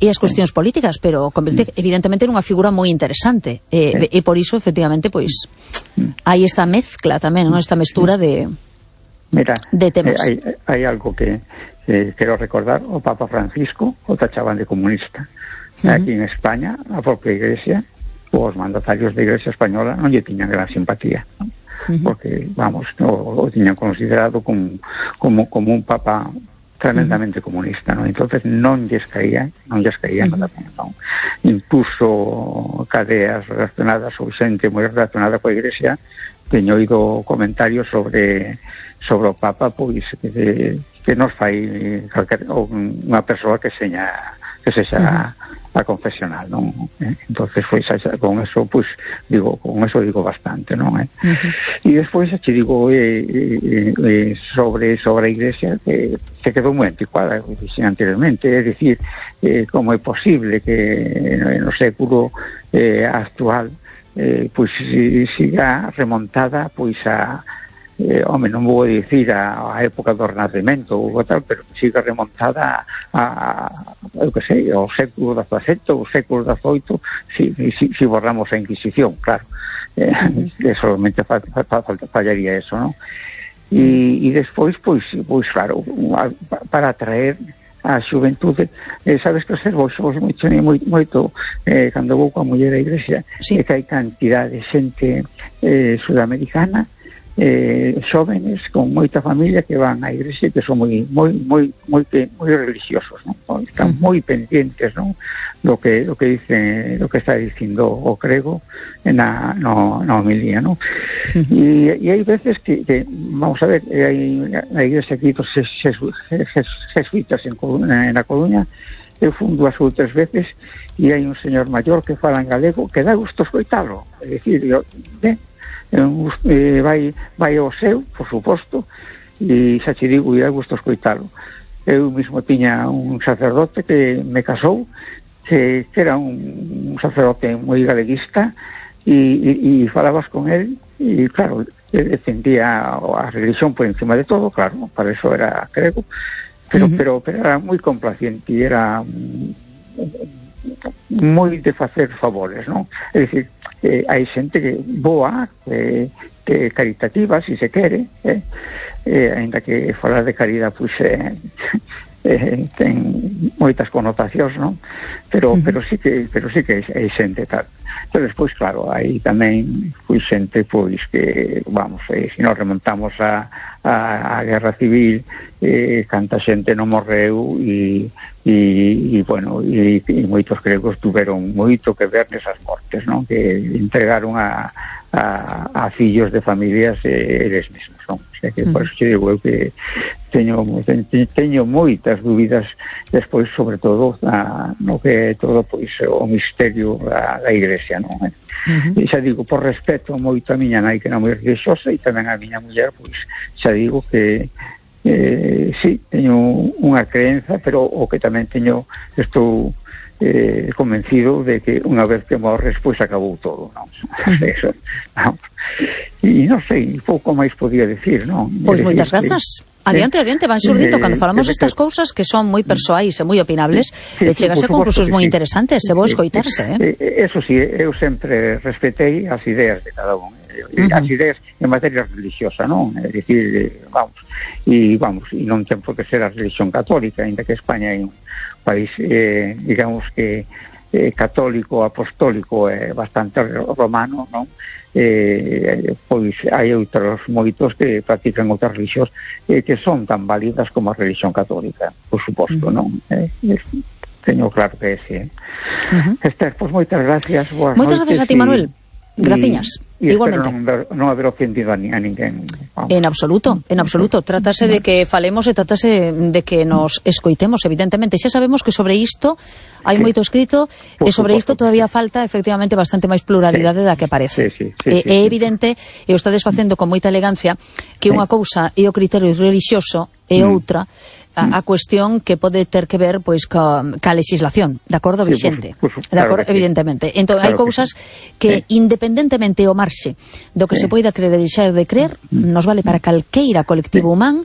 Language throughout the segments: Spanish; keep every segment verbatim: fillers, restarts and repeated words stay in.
e as cuestións políticas, pero converte evidentemente nunha figura moi interesante, e, e por iso efectivamente pois hai esta mezcla tamén, non? Esta mestura de Mira, de temas. Eh, hai, hai algo que eh, quero recordar: o Papa Francisco o tachaban de comunista. Uh -huh. Aquí en España a propia Iglesia, os mandatarios da Iglesia española non lle tiñan gran simpatía, ¿no? Uh -huh. Porque, vamos, o, o tiñan considerado como, como, como un papa tremendamente uh -huh. comunista, ¿no? Entonces non lles caía, non lles caía uh -huh. nada ben, ¿no? Incluso cadeas relacionadas ou xente moi relacionada coa Iglesia teño oído comentarios sobre sobre o Papa, pois que, que nos fai calquer, unha persoa que seña que sexa uh -huh. a confesional, non? Eh? Entonces, pois, con eso, pois, digo, con eso digo bastante, non? Eh? Uh -huh. E despois, che digo, eh, eh, eh, sobre sobre a Iglesia, que se quedou moi anticuada, como dixen anteriormente, é dicir, eh, como é posible que no século eh, actual eh, pois siga remontada pois a eh, home, non vou dicir a, a época do Renacemento ou tal, pero siga remontada a, a eu que sei, ao século dezasete ou século dezoito, si, si, si borramos a Inquisición, claro, eh, que solamente fa, fa, fa, fallaría eso, non? E, e despois, pois, pois claro, para atraer a xuventude, eh, sabes que observo vos moito, moito eh, cando vou coa muller da Iglesia, sí. Que hai cantidad de xente eh, sudamericana, eh, xóvenes con moita familia que van á Iglesia, que son moi moi moi moi moi religiosos, non? Están uh -huh. moi pendientes, non? Do que do que dice, do que está dicindo o crego na no na homilía, non? Uh -huh. E, e hai veces que, que vamos a ver, hai na Iglesia aquí dos jesuitas en Coruña, na Coruña, eu fun dúas ou tres veces e hai un señor maior que fala en galego que dá gusto escoitalo, é dicir, eu, ben, eh, vai, vai ao seu, por suposto, e xa che digo, e dá gusto escoitalo. Eu mismo tiña un sacerdote que me casou, que, que era un, un sacerdote moi galeguista, e, e, e falabas con él, e claro, defendía a religión por encima de todo, claro, para eso era grego, pero, uh -huh. pero, pero era moi complaciente e era moi de facer favores, non? É dicir, eh, hai xente que boa, eh, que caritativa, si se quere, eh, eh, ainda que falar de caridade, pois, eh, eh, ten moitas connotacións, non? Pero, uh -huh. pero sí que, pero sí que hai xente tal. Pero despois, claro, aí tamén foi xente, pois, que, vamos, eh, se nos remontamos a, a, a Guerra Civil, eh, canta xente non morreu e, e, e bueno, e, e moitos gregos tuveron moito que ver nesas mortes, non? Que entregaron a, a, a fillos de familias eh, eles mesmos, non? O sea, que por eso te digo eu que teño, teño, teño moitas dúbidas despois, sobre todo, a, no que é todo, pois, o misterio da, da Iglesia, non? Uh -huh. E xa digo, por respeto moito a miña nai, que era moi religiosa, e tamén a miña muller, pois, xa digo que eh, sí, teño unha creenza, pero o que tamén teño, estou eh, convencido de que unha vez que morres, pois acabou todo, non? Eso, non? E non sei, pouco máis podía decir, non? Pois moitas grazas. Adiante, adiante, van xurdindo, cando falamos destas cousas que son moi persoais e moi opinables, sí, sí, chegase a conclusións moi interesantes, e vou escoitarse, eh? Eso sí, eu sempre respetei as ideas de cada un, uh -huh. as ideas en materia religiosa, non? É dicir, vamos, e vamos, e non ten por que ser a religión católica, ainda que España é un país, eh, digamos que eh, católico, apostólico, eh, bastante romano, non? Eh, pois hai outros moitos que practican outras religións eh, que son tan válidas como a religión católica, por suposto, non? Eh, eh, teño claro que é así, eh? Uh -huh. Esther, pois moitas gracias, boas moitas noites. Moitas gracias a ti, Manuel. Graciñas. E igualmente. Non, non haber ofendido a, a ninguén. Vamos. En absoluto, en absoluto. Trátase de que falemos e trátase de que nos escoitemos, evidentemente. Xa sabemos que sobre isto hai sí. moito escrito Por e sobre isto todavía sí. falta efectivamente bastante máis pluralidade sí. da que parece. Sí, sí, sí, é, sí, é sí. evidente, e o estades facendo con moita elegancia, que unha sí. cousa é o criterio religioso e mm. outra a, a cuestión que pode ter que ver pois ca, ca legislación, de acordo, vixente. Sí, por, por, de acordo, claro evidentemente. Sí. Entón, claro hai cousas que, que sí. independentemente o marxe do que sí. se poida creer e deixar de creer, nos vale para calqueira colectivo humán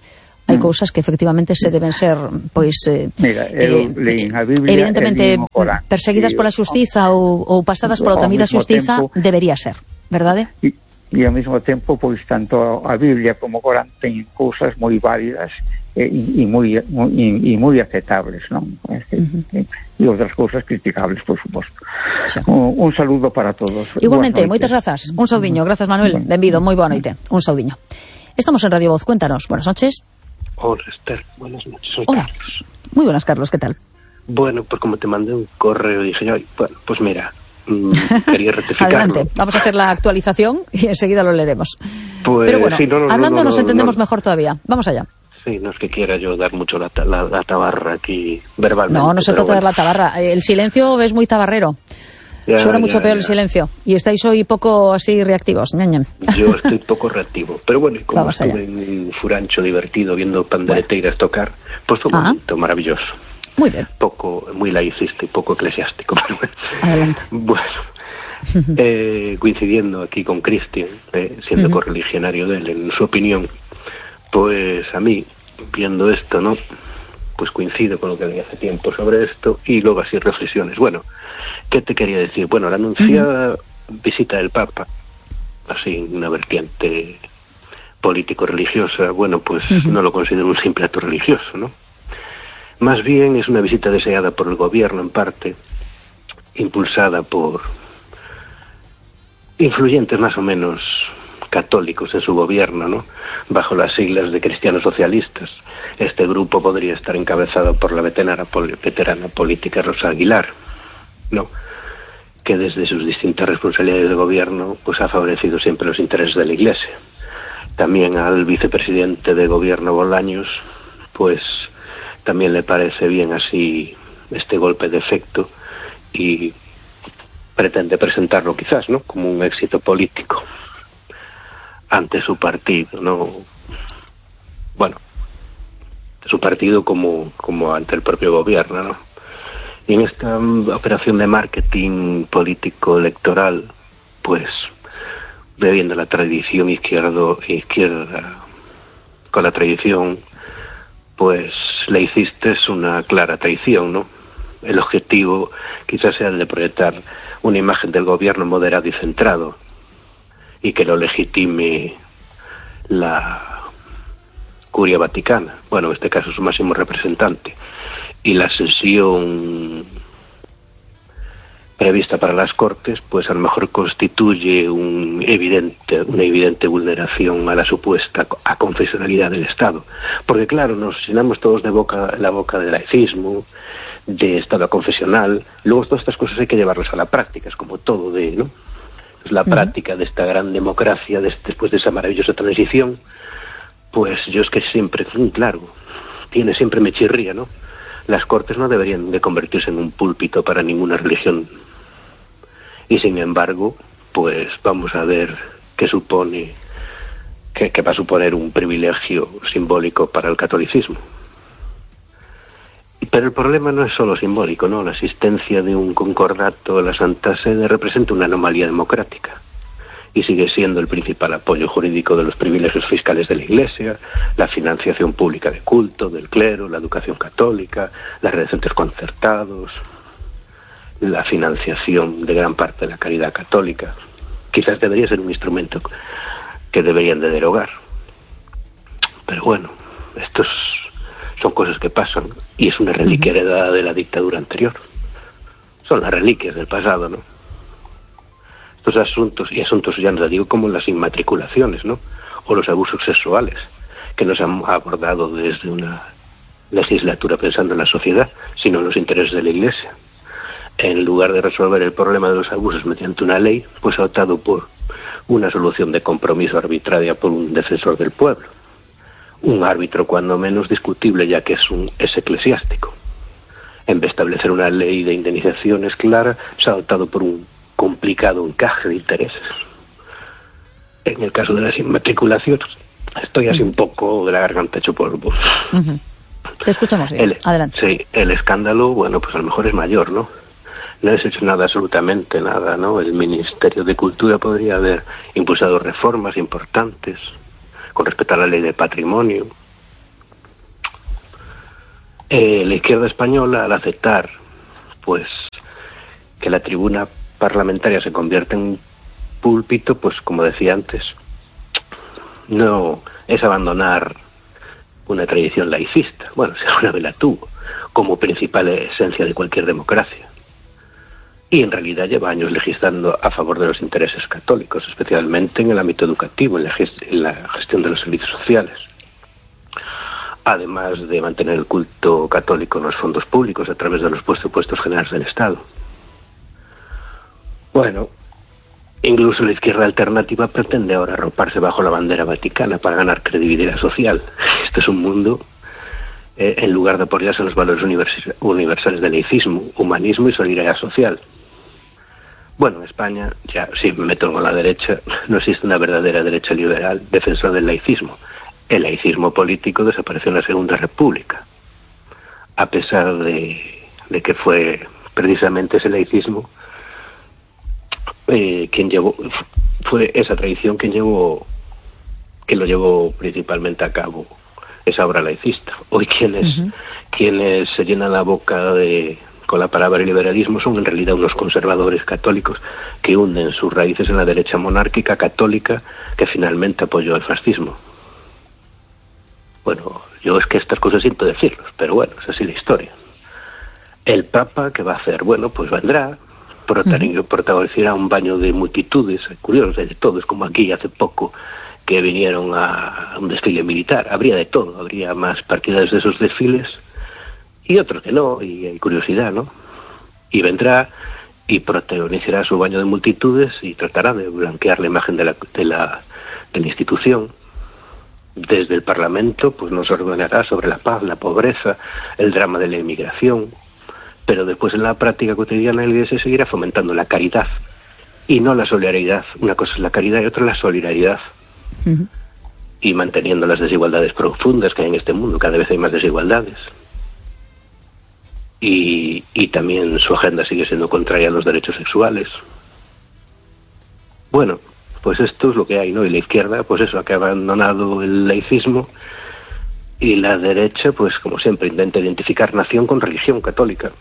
hai mm. cousas que efectivamente se deben ser, pois, eh, Mira, eu eh, leín a Biblia, evidentemente perseguidas pola xustiza ou, ou pasadas pola tamida xustiza, tempo, debería ser, verdade? E, e ao mesmo tempo, pois, tanto a Biblia como o Corán teñen cousas moi válidas e, e, moi, e, e moi aceptables, non? E, uh-huh. e, e outras cousas criticables, por suposto. Un, un saludo para todos. Igualmente, moitas grazas. Un saudiño, grazas Manuel, bueno. Benvido, moi boa noite. Un saudiño. Estamos en Radio Voz, cuéntanos. Buenas noches. Hola, Esther, buenas noches. Soy Hola. Carlos. Muy buenas, Carlos, ¿qué tal? Bueno, pues como te mandé un correo, dije yo, bueno, pues mira, mmm, quería rectificarlo. Adelante, vamos a hacer la actualización y enseguida lo leeremos. Pues, Pero bueno, sí, no, no, hablando no, no, nos entendemos no, no. mejor todavía. Vamos allá. Sí, no es que quiera yo dar mucho la, la, la tabarra aquí verbalmente. No, no se trata bueno. de dar la tabarra. El silencio es muy tabarrero. Ya, Suena mucho ya, peor ya. el silencio. Y estáis hoy poco así reactivos. Ñam, ñam. Yo estoy poco reactivo. Pero bueno, como Vamos estuve allá. en un furancho divertido viendo pandereteiras bueno. tocar, pues fue un Ajá. momento maravilloso. Muy bien. Poco, muy laicista y poco eclesiástico. Pero bueno. Adelante. Bueno, eh, coincidiendo aquí con Cristian, eh, siendo uh-huh. correligionario de él, en su opinión, pues a mí, viendo esto, ¿no? Pues coincido con lo que leí hace tiempo sobre esto y luego así reflexiones. Bueno, ¿qué te quería decir? Bueno, la anunciada uh-huh. visita del Papa, así una vertiente político-religiosa, bueno, pues uh-huh. no lo considero un simple acto religioso, ¿no? Más bien es una visita deseada por el gobierno en parte, impulsada por influyentes más o menos católicos en su gobierno, ¿no? Bajo las siglas de cristianos socialistas. Este grupo podría estar encabezado por la veterana, pol- veterana política Rosa Aguilar, ¿no? Que desde sus distintas responsabilidades de gobierno pues ha favorecido siempre los intereses de la Iglesia. También al vicepresidente de gobierno Bolaños, pues también le parece bien así este golpe de efecto y pretende presentarlo quizás, ¿no? Como un éxito político ante su partido, ¿no? Bueno, su partido como, como ante el propio gobierno, ¿no? Y en esta um, operación de marketing político electoral, pues, bebiendo la tradición izquierdo, izquierda, con la tradición, pues, le hiciste una clara traición, ¿no? El objetivo quizás sea el de proyectar una imagen del gobierno moderado y centrado, y que lo legitime la Curia Vaticana, bueno, en este caso su máximo representante, y la sesión prevista para las Cortes, pues a lo mejor constituye un evidente, una evidente vulneración a la supuesta aconfesionalidad del Estado. Porque claro, nos llenamos todos de boca, la boca de laicismo, de Estado confesional, luego todas estas cosas hay que llevarlas a la práctica, es como todo de, ¿no? Es la uh-huh. práctica de esta gran democracia, de, después de esa maravillosa transición, pues yo es que siempre, claro, tiene siempre me chirría, ¿no? Las Cortes no deberían de convertirse en un púlpito para ninguna religión. Y sin embargo, pues vamos a ver qué supone, qué, qué va a suponer un privilegio simbólico para el catolicismo. Pero el problema no es solo simbólico, ¿no? La existencia de un concordato a la Santa Sede representa una anomalía democrática y sigue siendo el principal apoyo jurídico de los privilegios fiscales de la Iglesia, la financiación pública de culto, del clero, la educación católica, las redes de centros concertados, la financiación de gran parte de la caridad católica. Quizás debería ser un instrumento que deberían de derogar. Pero bueno, estos son cosas que pasan y es una reliquia heredada de la dictadura anterior. Son las reliquias del pasado, ¿no? Estos asuntos, y asuntos ya no digo como las inmatriculaciones, ¿no? O los abusos sexuales, que nos han abordado desde una legislatura pensando en la sociedad, sino en los intereses de la Iglesia. En lugar de resolver el problema de los abusos mediante una ley, pues ha optado por una solución de compromiso arbitraria por un defensor del pueblo. Un árbitro cuando menos discutible, ya que es un es eclesiástico. En vez de establecer una ley de indemnizaciones clara, se ha optado por un complicado encaje de intereses. En el caso de las inmatriculaciones, estoy así un poco de la garganta hecho polvo. Uh-huh. Te escuchamos bien. El, Adelante. Sí, el escándalo, bueno, pues a lo mejor es mayor, ¿no? No has hecho nada, absolutamente nada, ¿no? El Ministerio de Cultura podría haber impulsado reformas importantes con respecto a la ley de patrimonio, Eh, la izquierda española, al aceptar pues que la tribuna parlamentaria se convierte en un púlpito, pues como decía antes, no es abandonar una tradición laicista. Bueno, si alguna vez la tuvo, como principal esencia de cualquier democracia. Y en realidad lleva años legislando a favor de los intereses católicos, especialmente en el ámbito educativo, en la, gest- en la gestión de los servicios sociales. Además de mantener el culto católico en los fondos públicos a través de los presupuestos generales del Estado. Bueno, incluso la izquierda alternativa pretende ahora arroparse bajo la bandera vaticana para ganar credibilidad social. Este es un mundo, eh, en lugar de apoyarse en los valores univers- universales del laicismo, humanismo y solidaridad social. Bueno, en España, ya si me meto con la derecha, no existe una verdadera derecha liberal defensora del laicismo. El laicismo político desapareció en la Segunda República, a pesar de, de que fue precisamente ese laicismo eh, quien llevó, fue esa tradición quien llevó, que lo llevó principalmente a cabo esa obra laicista. Hoy quienes, uh-huh. quienes se llenan la boca de con la palabra liberalismo son en realidad unos conservadores católicos que hunden sus raíces en la derecha monárquica católica que finalmente apoyó el fascismo. Bueno, yo es que estas cosas siento decirlos, pero bueno, es así la historia. El Papa, ¿qué va a hacer? Bueno, pues vendrá, protagonizará un baño de multitudes, curiosos, hay de todo, es como aquí hace poco que vinieron a un desfile militar, habría de todo, habría más partidarios de esos desfiles y otros que no, y hay curiosidad, ¿no? Y vendrá y protagonizará su baño de multitudes y tratará de blanquear la imagen de la, de la, de la institución. Desde el Parlamento pues nos ordenará sobre la paz, la pobreza, el drama de la inmigración, pero después en la práctica cotidiana la Iglesia seguirá fomentando la caridad y no la solidaridad. Una cosa es la caridad y otra la solidaridad. Uh-huh. Y manteniendo las desigualdades profundas que hay en este mundo, cada vez hay más desigualdades. Y, y también su agenda sigue siendo contraria a los derechos sexuales. Bueno, pues esto es lo que hay, ¿no? Y la izquierda, pues eso, que ha abandonado el laicismo, y la derecha, pues como siempre, intenta identificar nación con religión católica.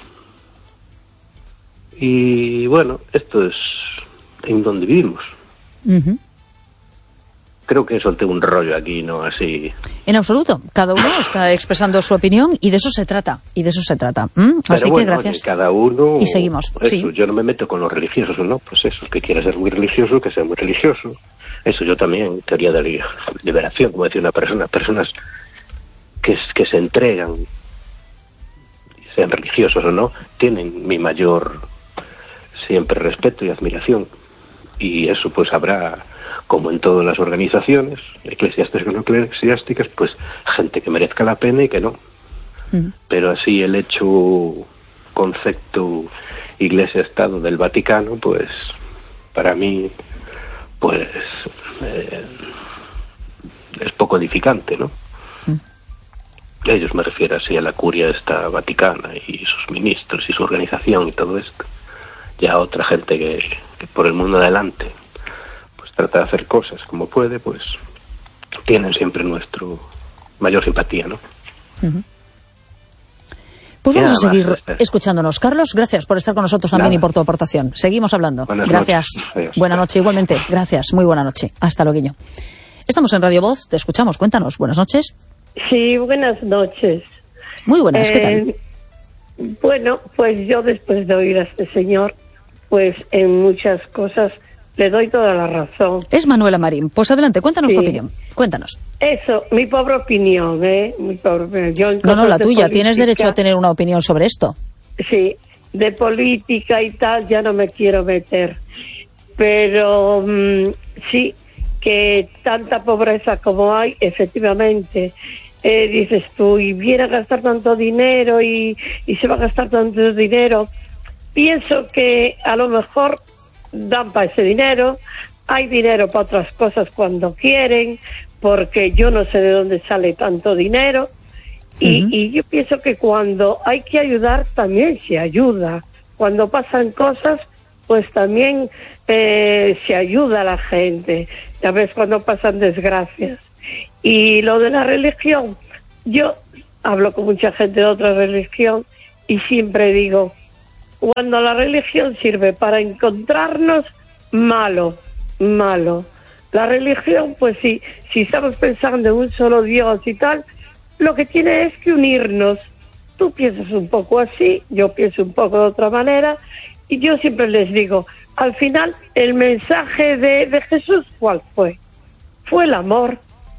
Y bueno, esto es en donde vivimos. Uh-huh. Creo que solté un rollo aquí, ¿no? Así. En absoluto. Cada uno está expresando su opinión y de eso se trata. Y de eso se trata. ¿Mm? Así bueno, que gracias. Oye, cada uno. Y seguimos. Eso, sí. Yo no me meto con los religiosos, ¿no? Pues eso, el que quiera ser muy religioso, que sea muy religioso. Eso yo también, teoría de la liberación, como decía una persona, personas que, que se entregan, sean religiosos o no, tienen mi mayor siempre respeto y admiración. Y eso pues habrá, como en todas las organizaciones, eclesiásticas o no eclesiásticas, pues gente que merezca la pena y que no. Mm. Pero así el hecho, concepto Iglesia-Estado del Vaticano, pues para mí, pues eh, es poco edificante, ¿no? Mm. Ellos me refiero así a la curia esta vaticana y sus ministros y su organización y todo esto. Ya otra gente que, que por el mundo adelante pues trata de hacer cosas como puede, pues tienen siempre nuestro mayor simpatía, ¿no? Uh-huh. Pues vamos a seguir más, escuchándonos. Carlos, gracias por estar con nosotros también Nada. y por tu aportación. Seguimos hablando. Buenas gracias. Buenas noches, igualmente. Gracias. Muy buena noche. Hasta luego. Estamos en Radio Voz. Te escuchamos. Cuéntanos. Buenas noches. Sí, buenas noches. Muy buenas. Eh, ¿Qué tal? Bueno, pues yo después de oír a este señor, pues en muchas cosas le doy toda la razón. Es Manuela Marín. Pues adelante, cuéntanos sí. tu opinión. Cuéntanos. Eso, mi pobre opinión, ¿eh? Mi pobre opinión. Yo en no, no, la tuya. Política, tienes derecho a tener una opinión sobre esto. Sí, de política y tal ya no me quiero meter. Pero mmm, sí, que tanta pobreza como hay, efectivamente. Eh, dices tú, y viene a gastar tanto dinero y, y se va a gastar tanto dinero. Pienso que a lo mejor dan para ese dinero, hay dinero para otras cosas cuando quieren, porque yo no sé de dónde sale tanto dinero, y, uh-huh. y yo pienso que cuando hay que ayudar también se ayuda, cuando pasan cosas pues también eh, se ayuda a la gente, ya ves cuando pasan desgracias. Y lo de la religión, yo hablo con mucha gente de otra religión y siempre digo, cuando la religión sirve para encontrarnos, malo, malo. La religión, pues sí, si estamos pensando en un solo Dios y tal, lo que tiene es que unirnos. Tú piensas un poco así, yo pienso un poco de otra manera, y yo siempre les digo, al final, el mensaje de, de Jesús, ¿cuál fue? Fue el amor.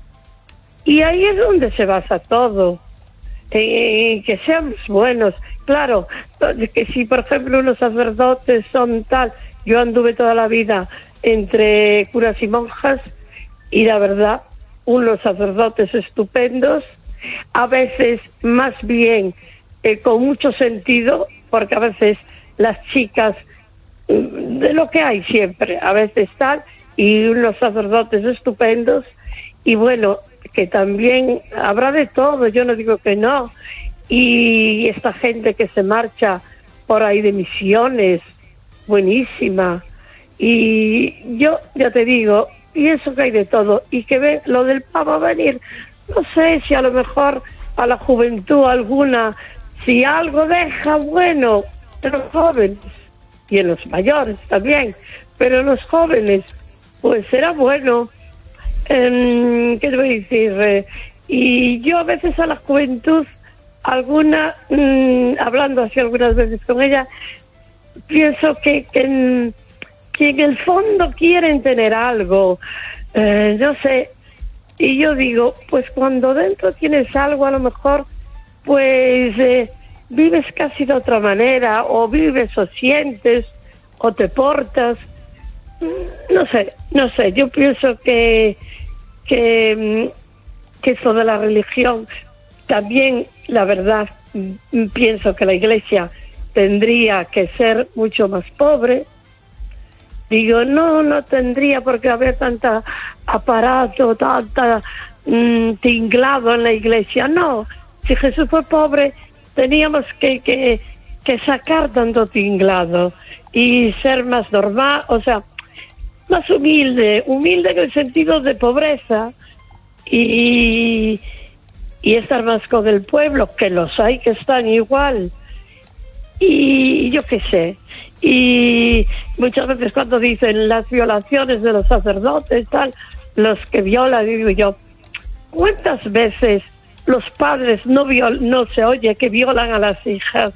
Y ahí es donde se basa todo, en, en que seamos buenos. Claro, que si por ejemplo unos sacerdotes son tal, yo anduve toda la vida entre curas y monjas, y la verdad, unos sacerdotes estupendos, a veces más bien eh, con mucho sentido, porque a veces las chicas, de lo que hay siempre, a veces tal, y unos sacerdotes estupendos, y bueno, que también habrá de todo, yo no digo que no, y esta gente que se marcha por ahí de misiones, buenísima, y yo ya te digo, pienso que hay de todo, y que ve lo del Papa venir, no sé si a lo mejor a la juventud alguna, si algo deja bueno en los jóvenes, y en los mayores también, pero en los jóvenes, pues será bueno. Eh, ¿Qué te voy a decir? Eh, y yo a veces a la juventud, alguna, mmm, hablando así algunas veces con ella, pienso que, que, en, que en el fondo quieren tener algo, eh, no sé, y yo digo, pues cuando dentro tienes algo, a lo mejor, pues eh, vives casi de otra manera, o vives o sientes, o te portas, no sé, no sé, yo pienso que, que, que eso de la religión, también, la verdad, pienso que la Iglesia tendría que ser mucho más pobre. Digo, no, no tendría por qué haber tanta aparato, tanta mmm, tinglado en la Iglesia. No, si Jesús fue pobre, teníamos que, que, que sacar tanto tinglado y ser más normal, o sea, más humilde, humilde en el sentido de pobreza, y, y estar más con el pueblo, que los hay que están igual, y yo qué sé, y muchas veces cuando dicen las violaciones de los sacerdotes, tal, los que violan, digo yo, ¿cuántas veces los padres no viol no se oye que violan a las hijas?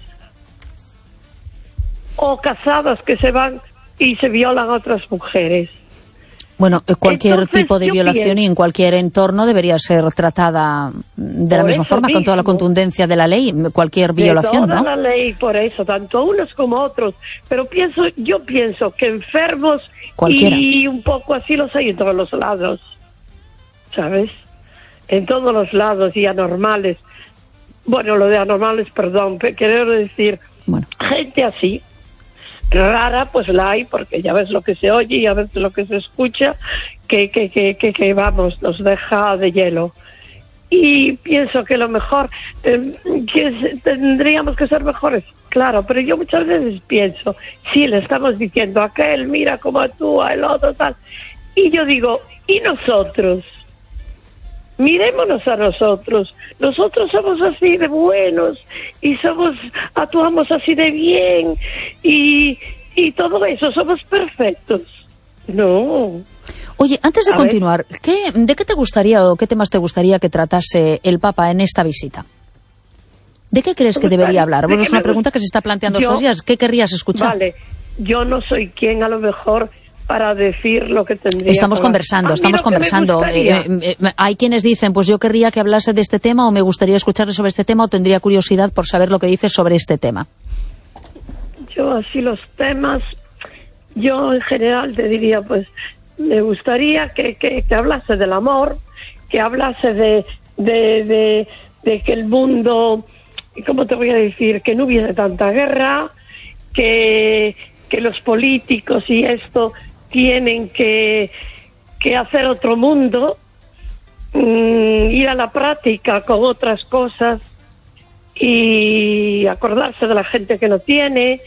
O casados que se van y se violan a otras mujeres. Bueno, cualquier Entonces, tipo de violación pienso, y en cualquier entorno debería ser tratada de la misma forma, mismo, con toda la contundencia de la ley, cualquier violación, de toda ¿no? la ley, por eso, tanto unos como otros. Pero pienso, yo pienso que enfermos cualquiera, y un poco así los hay en todos los lados, ¿sabes? En todos los lados, y anormales. Bueno, lo de anormales, perdón, quiero decir, bueno, gente así, rara, pues la hay, porque ya ves lo que se oye y a veces lo que se escucha, que, que, que, que, que vamos, nos deja de hielo. Y pienso que lo mejor, eh, que tendríamos que ser mejores, claro, pero yo muchas veces pienso, sí, le estamos diciendo a aquel, mira cómo actúa, el otro, tal, y yo digo, ¿y nosotros? Mirémonos a nosotros, nosotros somos así de buenos y somos, actuamos así de bien y, y todo eso, somos perfectos. No. Oye, antes de a continuar, ¿qué, ¿de qué te gustaría o qué temas te gustaría que tratase el Papa en esta visita? ¿De qué crees que debería hablar? Bueno, es una pregunta que se está planteando estos días. ¿Qué querrías escuchar? Vale, yo no soy quien a lo mejor para decir lo que tendría. Estamos conversando, estamos conversando. Eh, eh, hay quienes dicen, pues yo querría que hablase de este tema, o me gustaría escucharle sobre este tema, o tendría curiosidad por saber lo que dices sobre este tema. Yo así los temas, yo en general te diría, pues me gustaría que, que, que hablase del amor, que hablase de, de, de, de que el mundo, ¿cómo te voy a decir? Que no hubiese tanta guerra, que, que los políticos y esto tienen que, que hacer otro mundo, mmm, ir a la práctica con otras cosas y acordarse de la gente que no tiene,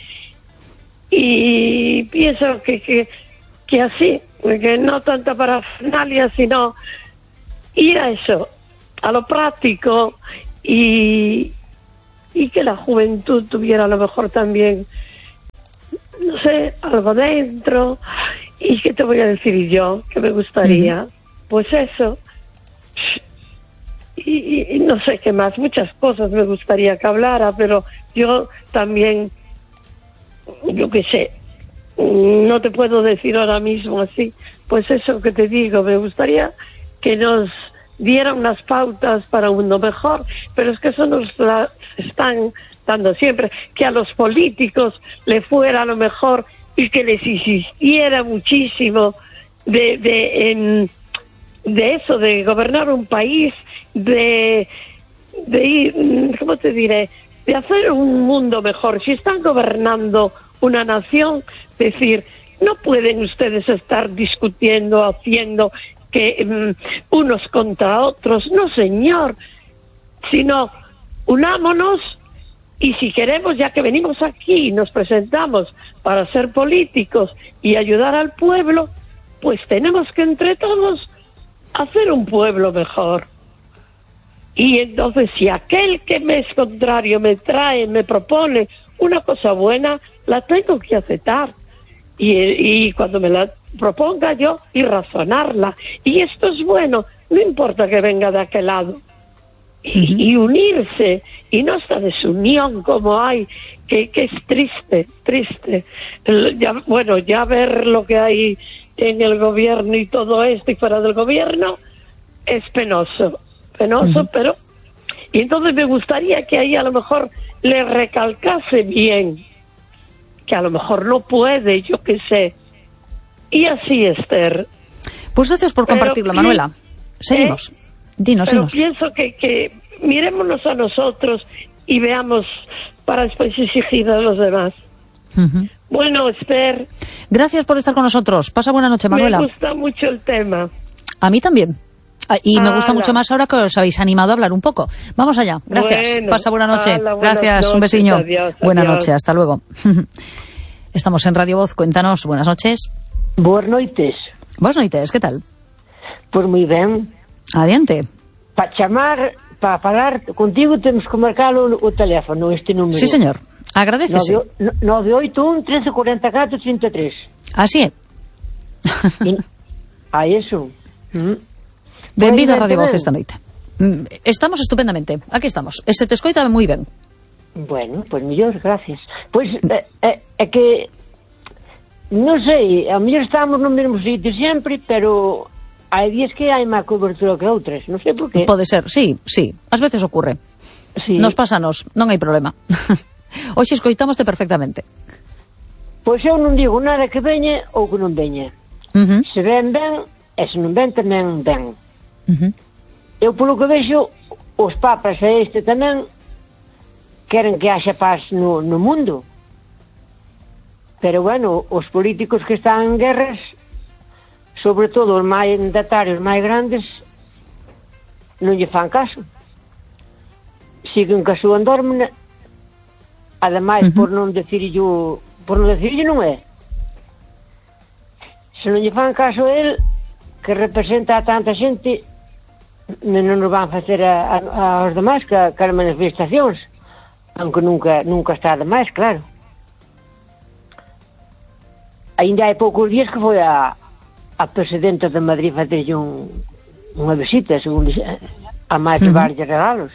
y pienso que, que, que así, que no tanta parafernalia, sino ir a eso, a lo práctico, y, y que la juventud tuviera a lo mejor también, no sé, algo dentro. Y qué te voy a decir yo, que me gustaría, uh-huh. pues eso, y, y, y no sé qué más, muchas cosas me gustaría que hablara, pero yo también, yo qué sé, no te puedo decir ahora mismo así, pues eso que te digo, me gustaría que nos dieran unas pautas para un mundo mejor, pero es que eso nos las están dando siempre, que a los políticos le fuera a lo mejor y que les insistiera muchísimo de de, en, de eso, de gobernar un país, de, de ir, ¿cómo te diré?, de hacer un mundo mejor. Si están gobernando una nación, decir, no pueden ustedes estar discutiendo, haciendo que um, unos contra otros, no señor, sino unámonos. Y si queremos, ya que venimos aquí y nos presentamos para ser políticos y ayudar al pueblo, pues tenemos que entre todos hacer un pueblo mejor. Y entonces, si aquel que me es contrario me trae, me propone una cosa buena, la tengo que aceptar. Y, y cuando me la proponga yo, y razonarla. Y esto es bueno, no importa que venga de aquel lado. Y, uh-huh. y unirse, y no esta desunión como hay, que, que es triste, triste. El, ya, bueno, ya ver lo que hay en el gobierno y todo esto y fuera del gobierno es penoso, penoso, uh-huh. pero... Y entonces me gustaría que ahí a lo mejor le recalcase bien, que a lo mejor no puede, yo qué sé. Y así, Esther. Pues gracias por compartirlo, pero, Manuela. Seguimos. ¿Eh? Dinos, Pero dinos. pienso que, que mirémonos a nosotros y veamos para después exigir a los demás. Uh-huh. Bueno, Esther. Gracias por estar con nosotros. Pasa buena noche, Manuela. Me gusta mucho el tema. A mí también. Y me gusta mucho más ahora que os habéis animado a hablar un poco. Vamos allá. Gracias. Bueno, Pasa buena noche. ala, Gracias. noches, un besiño. Adiós, buena adiós. noche. Hasta luego. Estamos en Radio Voz. Cuéntanos. Buenas noches. Boas noites. Buenas noites. ¿Qué tal? Pois moi ben. Adiante. Para chamar, para falar contigo temos que marcar o, o teléfono, este número. Sí, señor. Agradecese. nove oito un, trece, cuarenta y cuatro, treinta y tres. Así é. A eso. Mm. Benvida a Radio Voz esta noite. Estamos estupendamente. Aquí estamos. E se te escoita moi ben. Bueno, pois pues mellor, gracias. Pois pues, é, é, é que non sei, a mellor estamos no mesmo sitio sempre, pero hai días que hai máis cobertura que outras, non sei por qué. Pode ser, sí, sí, ás veces ocurre. Sí. Nos pásanos, non hai problema. Hoxe escoitámoste perfectamente. Pois eu non digo nada que veña ou que non veña. Uh-huh. Se ven ben, e se non ven tamén ben. Uh-huh. Eu polo que vexo, os papas e este tamén queren que haxa paz no, no mundo. Pero bueno, os políticos que están en guerras, sobre todo os máis mandatarios máis grandes, non lle fan caso. Siguen que a súa andormena, ademais, uh-huh. por non decirlo, por non decirlo non é. Se non lle fan caso a él, que representa a tanta xente, non nos van facer a, a, aos demais que, que as manifestacións, aunque nunca, nunca está demais, claro. Ainda hai poucos días que foi a, a presidenta de Madrid facerlle un, unha visita, según dixe, a máis de uh-huh. varios regalos.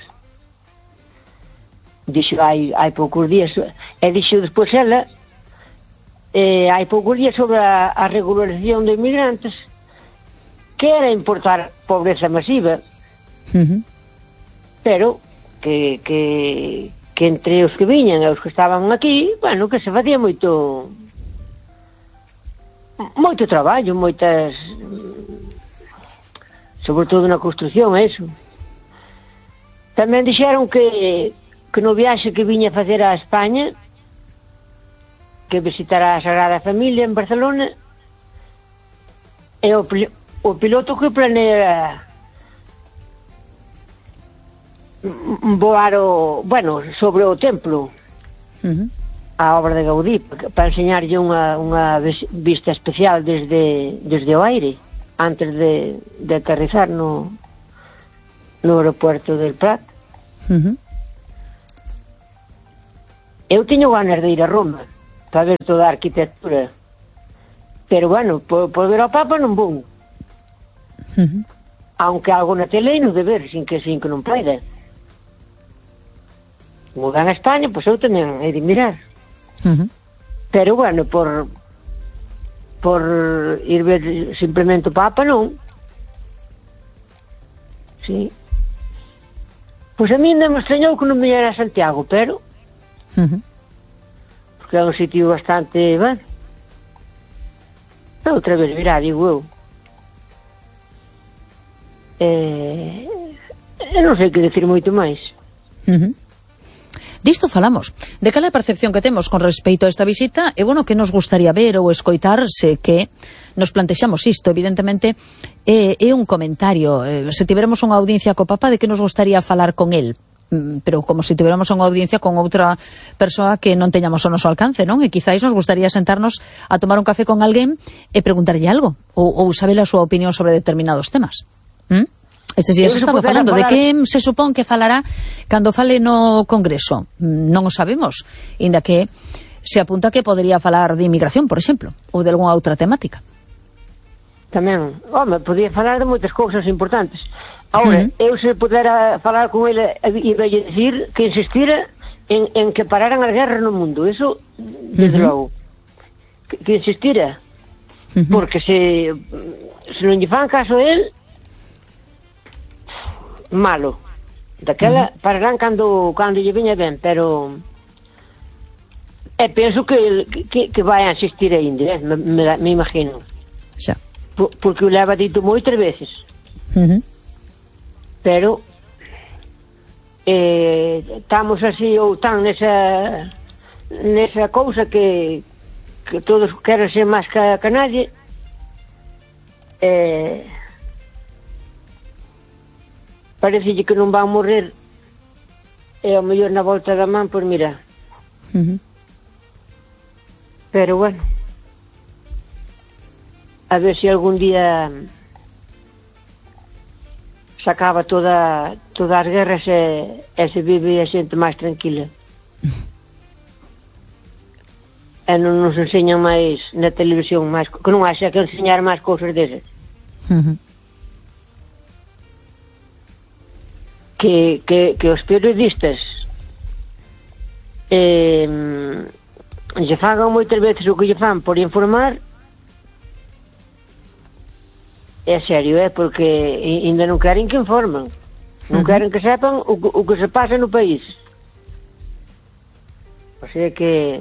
Dixo hai, hai poucos días, e dixo despois ela, eh, hai poucos días sobre a, a regularización de inmigrantes, que era importar pobreza masiva, uh-huh. pero que, que, que entre os que viñan e os que estaban aquí, bueno, que se facía moito moito traballo, moitas, sobre todo na construción, eso. Tamén dixeron que que no viaxe que viña a facer a España, que visitará a Sagrada Familia en Barcelona, e o, o piloto que planea voar o, bueno, sobre o templo, uh-huh. a obra de Gaudí, para enseñarlle unha, unha vista especial desde, desde o aire, antes de, de aterrizar no, no aeropuerto del Prat. Uh-huh. Eu teño ganas de ir a Roma para ver toda a arquitectura, pero bueno, por, por ver ao Papa non vou. Uh-huh. Aunque algo na tele non de ver, sin que, sin que non poida. Como van a España, pois eu tamén he de mirar. Uh-huh. Pero bueno, por por ir ver simplemente o Papa non. Sí. Pois a mí ainda me extrañou que non me era a Santiago, pero Uh-huh. porque é un sitio bastante, bueno, outra vez virá, digo eu. Eh, eu non sei que decir moito máis. Uh-huh. Disto falamos, de cal é a percepción que temos con respecto a esta visita, e bueno, que nos gustaría ver ou escoitar se que nos plantexamos isto, evidentemente é, é un comentario, eh, se tiveramos unha audiencia co Papa, de que nos gustaría falar con el, pero como se tiveramos unha audiencia con outra persoa que non teñamos o noso alcance, non? E quizáis nos gustaría sentarnos a tomar un café con alguén e preguntarlle algo, ou, ou saber a súa opinión sobre determinados temas. ¿Mm? Estes días estaba falando falar... de que se supón que falará cando fale no Congreso. Non o sabemos, inda que se apunta que podería falar de inmigración, por exemplo, ou de algunha outra temática. Tamén, home, podía falar de moitas cousas importantes. Ahora, uh-huh. eu se pudera falar con ele e vai dicir que insistira en, en que pararan as guerras no mundo, eso desde uh-huh. logo que, que insistira uh-huh. porque se se non lle fan caso a él, malo daquela uh-huh. pararán cando, cando lle viña ben, pero e penso que, que, que vai a insistir ainda, eh? me, me, me imagino xa. Por, porque o leva dito moitas veces uh-huh. pero eh, estamos así ou tan nesa nesa cousa que que todos queren ser máis que, que nadie eh, parecelle que non van morrer e ao mellor na volta da man, pois mira uh-huh. pero bueno a ver se algún día se acaba toda todas as guerras e, e se vive a xente máis tranquila e non nos enseñan máis na televisión máis, que non haxa que enseñar máis cousas desas uh-huh. que, que, que os periodistas eh, lle fagan moitas veces o que lle fan por informar. É serio, é, porque ainda non queren que informen, non uh-huh. queren que sepan o, o que se pasa no país. O sea que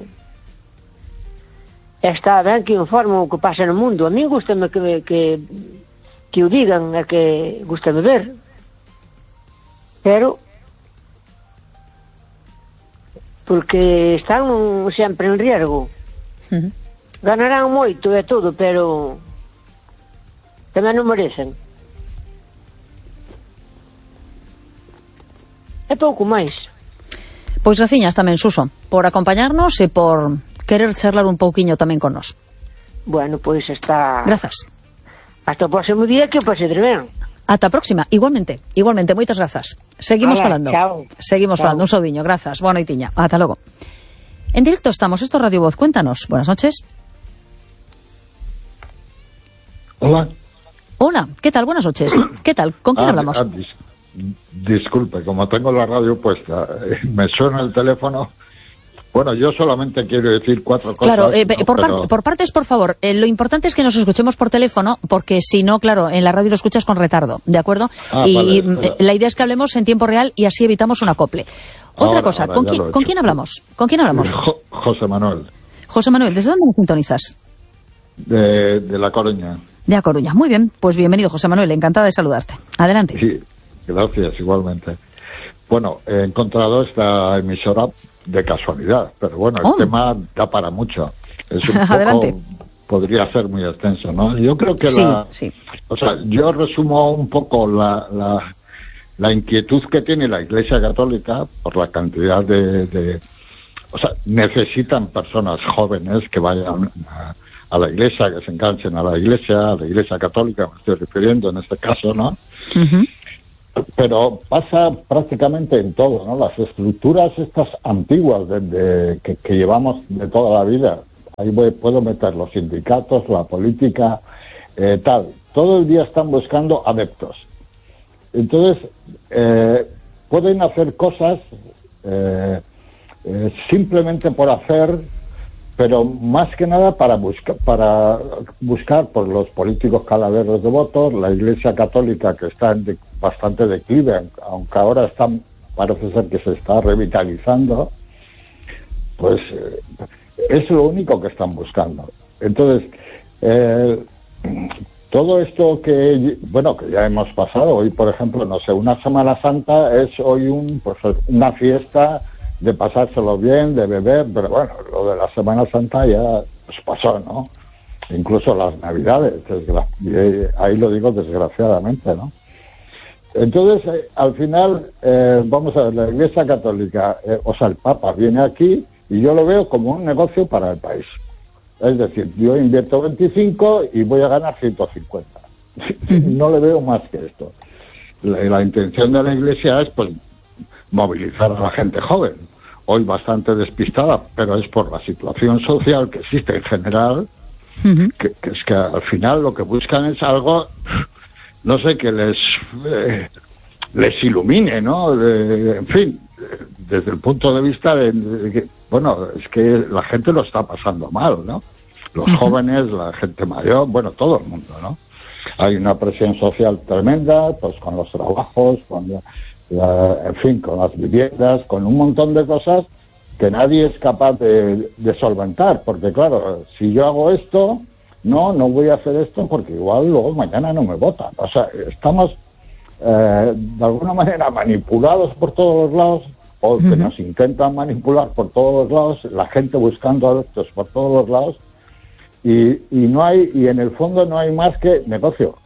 está ben que informen o que pasa no mundo. A mí gustame que, que, que o digan, é que gustame ver, pero porque están sempre en riesgo. Uh-huh. Ganarán moito e todo, pero tamén non merecen. É pouco máis. Pois graciñas tamén, Suso, por acompañarnos e por querer charlar un pouquiño tamén con nos. Bueno, pois está... Grazas. Hasta o próximo día, que o pase ben. Ata a próxima, igualmente, igualmente, moitas grazas. Seguimos Hola, falando. Chao. Seguimos Chao. falando, un saudiño, grazas. Boa noitiña, ata logo. En directo estamos, esto es Radio Voz, cuéntanos. Buenas noches. Hola. Hola, ¿qué tal? Buenas noches. ¿Qué tal? ¿Con quién ah, hablamos? Ah, dis disculpe, como tengo la radio puesta, eh, me suena el teléfono. Bueno, yo solamente quiero decir cuatro cosas. Claro, eh, no, por, pero... par por partes, por favor. Eh, lo importante es que nos escuchemos por teléfono, porque si no, claro, en la radio lo escuchas con retardo, ¿de acuerdo? Ah, y vale, eh, la idea es que hablemos en tiempo real y así evitamos un acople. Otra ahora, cosa, ahora, ¿con, qui ¿con quién hablamos? ¿Con quién hablamos? Jo José Manuel. José Manuel, ¿desde dónde nos sintonizas? De, de La Coruña. De A Coruña. Muy bien, pues bienvenido, José Manuel, encantada de saludarte. Adelante. Sí, gracias, igualmente. Bueno, he encontrado esta emisora de casualidad, pero bueno, el oh. tema da para mucho. Es un Adelante. poco, podría ser muy extenso, ¿no? Yo creo que sí, la... Sí. O sea, yo resumo un poco la, la, la inquietud que tiene la Iglesia Católica por la cantidad de... de o sea, necesitan personas jóvenes que vayan a, a la Iglesia, que se enganchen a la Iglesia, a la Iglesia Católica, me estoy refiriendo en este caso, ¿no? Uh-huh. pero pasa prácticamente en todo, ¿no? Las estructuras estas antiguas de, de, que, que llevamos de toda la vida, ahí voy, puedo meter los sindicatos, la política, eh, tal, todo el día están buscando adeptos. Entonces, eh, pueden hacer cosas eh, eh, simplemente por hacer, pero más que nada para buscar, para buscar por los políticos caladeros de votos, la Iglesia Católica, que está en de, bastante declive, aunque ahora está, parece ser que se está revitalizando, pues eh, es lo único que están buscando. Entonces, eh, todo esto que, bueno, que ya hemos pasado, hoy por ejemplo, no sé, una Semana Santa es hoy un, pues, una fiesta de pasárselo bien, de beber, pero bueno, lo de la Semana Santa ya pues pasó, ¿no? Incluso las Navidades, desgra- y ahí lo digo desgraciadamente, ¿no? Entonces, eh, al final, eh, vamos a ver, la Iglesia Católica, eh, o sea, el Papa viene aquí y yo lo veo como un negocio para el país. Es decir, yo invierto veinticinco y voy a ganar ciento cincuenta. No le veo más que esto. La, la intención de la Iglesia es, pues, movilizar a la gente joven, hoy bastante despistada, pero es por la situación social que existe en general, uh-huh. que, que es que al final lo que buscan es algo, no sé, que les eh, les ilumine, ¿no? De, en fin, desde el punto de vista de, de que, bueno, es que la gente lo está pasando mal, ¿no? Los uh-huh. jóvenes, la gente mayor, bueno, todo el mundo, ¿no? Hay una presión social tremenda, pues con los trabajos, con la, la, en fin, con las viviendas, con un montón de cosas que nadie es capaz de, de solventar, porque claro, si yo hago esto, no, no voy a hacer esto porque igual luego mañana no me votan. O sea, estamos eh, de alguna manera manipulados por todos los lados, o que uh-huh. nos intentan manipular por todos los lados, la gente buscando adeptos por todos los lados, y, y no hay, y en el fondo no hay más que negocio.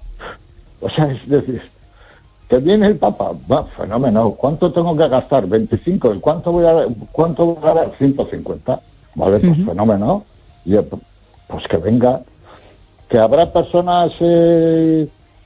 O sea, es decir, que viene el Papa, va, fenómeno, ¿cuánto tengo que gastar? veinticinco, ¿y cuánto voy a, cuánto voy a dar? ciento cincuenta, vale, pues uh-huh. fenómeno, y pues que venga, que habrá personas, eh,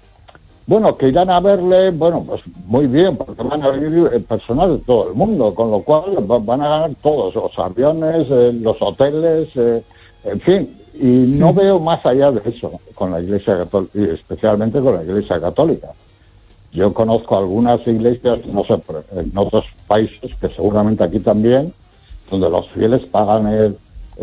bueno, que irán a verle, bueno, pues muy bien, porque van a venir eh, personas de todo el mundo, con lo cual van a ganar todos, los aviones, eh, los hoteles, eh, en fin, y no uh-huh. veo más allá de eso con la Iglesia Católica, y especialmente con la Iglesia Católica. Yo conozco algunas iglesias, no sé, en otros países, que seguramente aquí también, donde los fieles pagan el,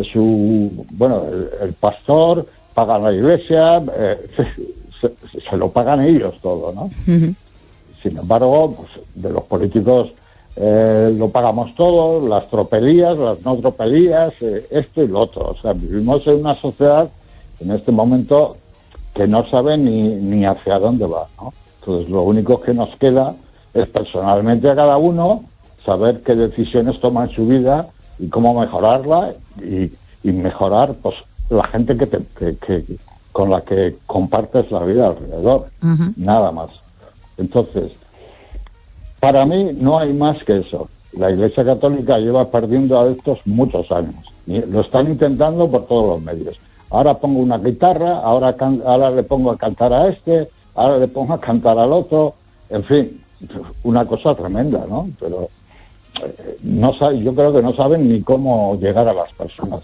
su, bueno, el, el pastor, pagan la iglesia, eh, se, se, se lo pagan ellos todo, ¿no? Uh-huh. Sin embargo, pues, de los políticos eh, lo pagamos todos, las tropelías, las no tropelías, eh, esto y lo otro. O sea, vivimos en una sociedad en este momento que no sabe ni, ni hacia dónde va, ¿no? Entonces, lo único que nos queda es personalmente a cada uno saber qué decisiones toma en su vida y cómo mejorarla y, y mejorar, pues, la gente que, te, que, que con la que compartes la vida alrededor. Uh-huh. Nada más. Entonces, para mí no hay más que eso. La Iglesia Católica lleva perdiendo adeptos muchos años. Y lo están intentando por todos los medios. Ahora pongo una guitarra, ahora, can, ahora le pongo a cantar a este, ahora le pongo a cantar al otro, en fin, una cosa tremenda, ¿no? Pero eh, no sabe, yo creo que no saben ni cómo llegar a las personas.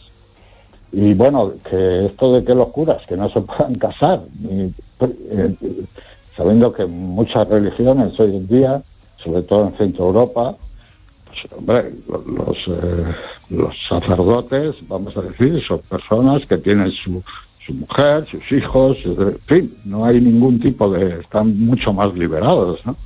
Y bueno, que esto de que los curas que no se puedan casar, ni, eh, sabiendo que muchas religiones hoy en día, sobre todo en Centro Europa, pues hombre, los, eh, los sacerdotes, vamos a decir, son personas que tienen su su mujer, sus hijos, en fin, no hay ningún tipo de... están mucho más liberados, ¿no?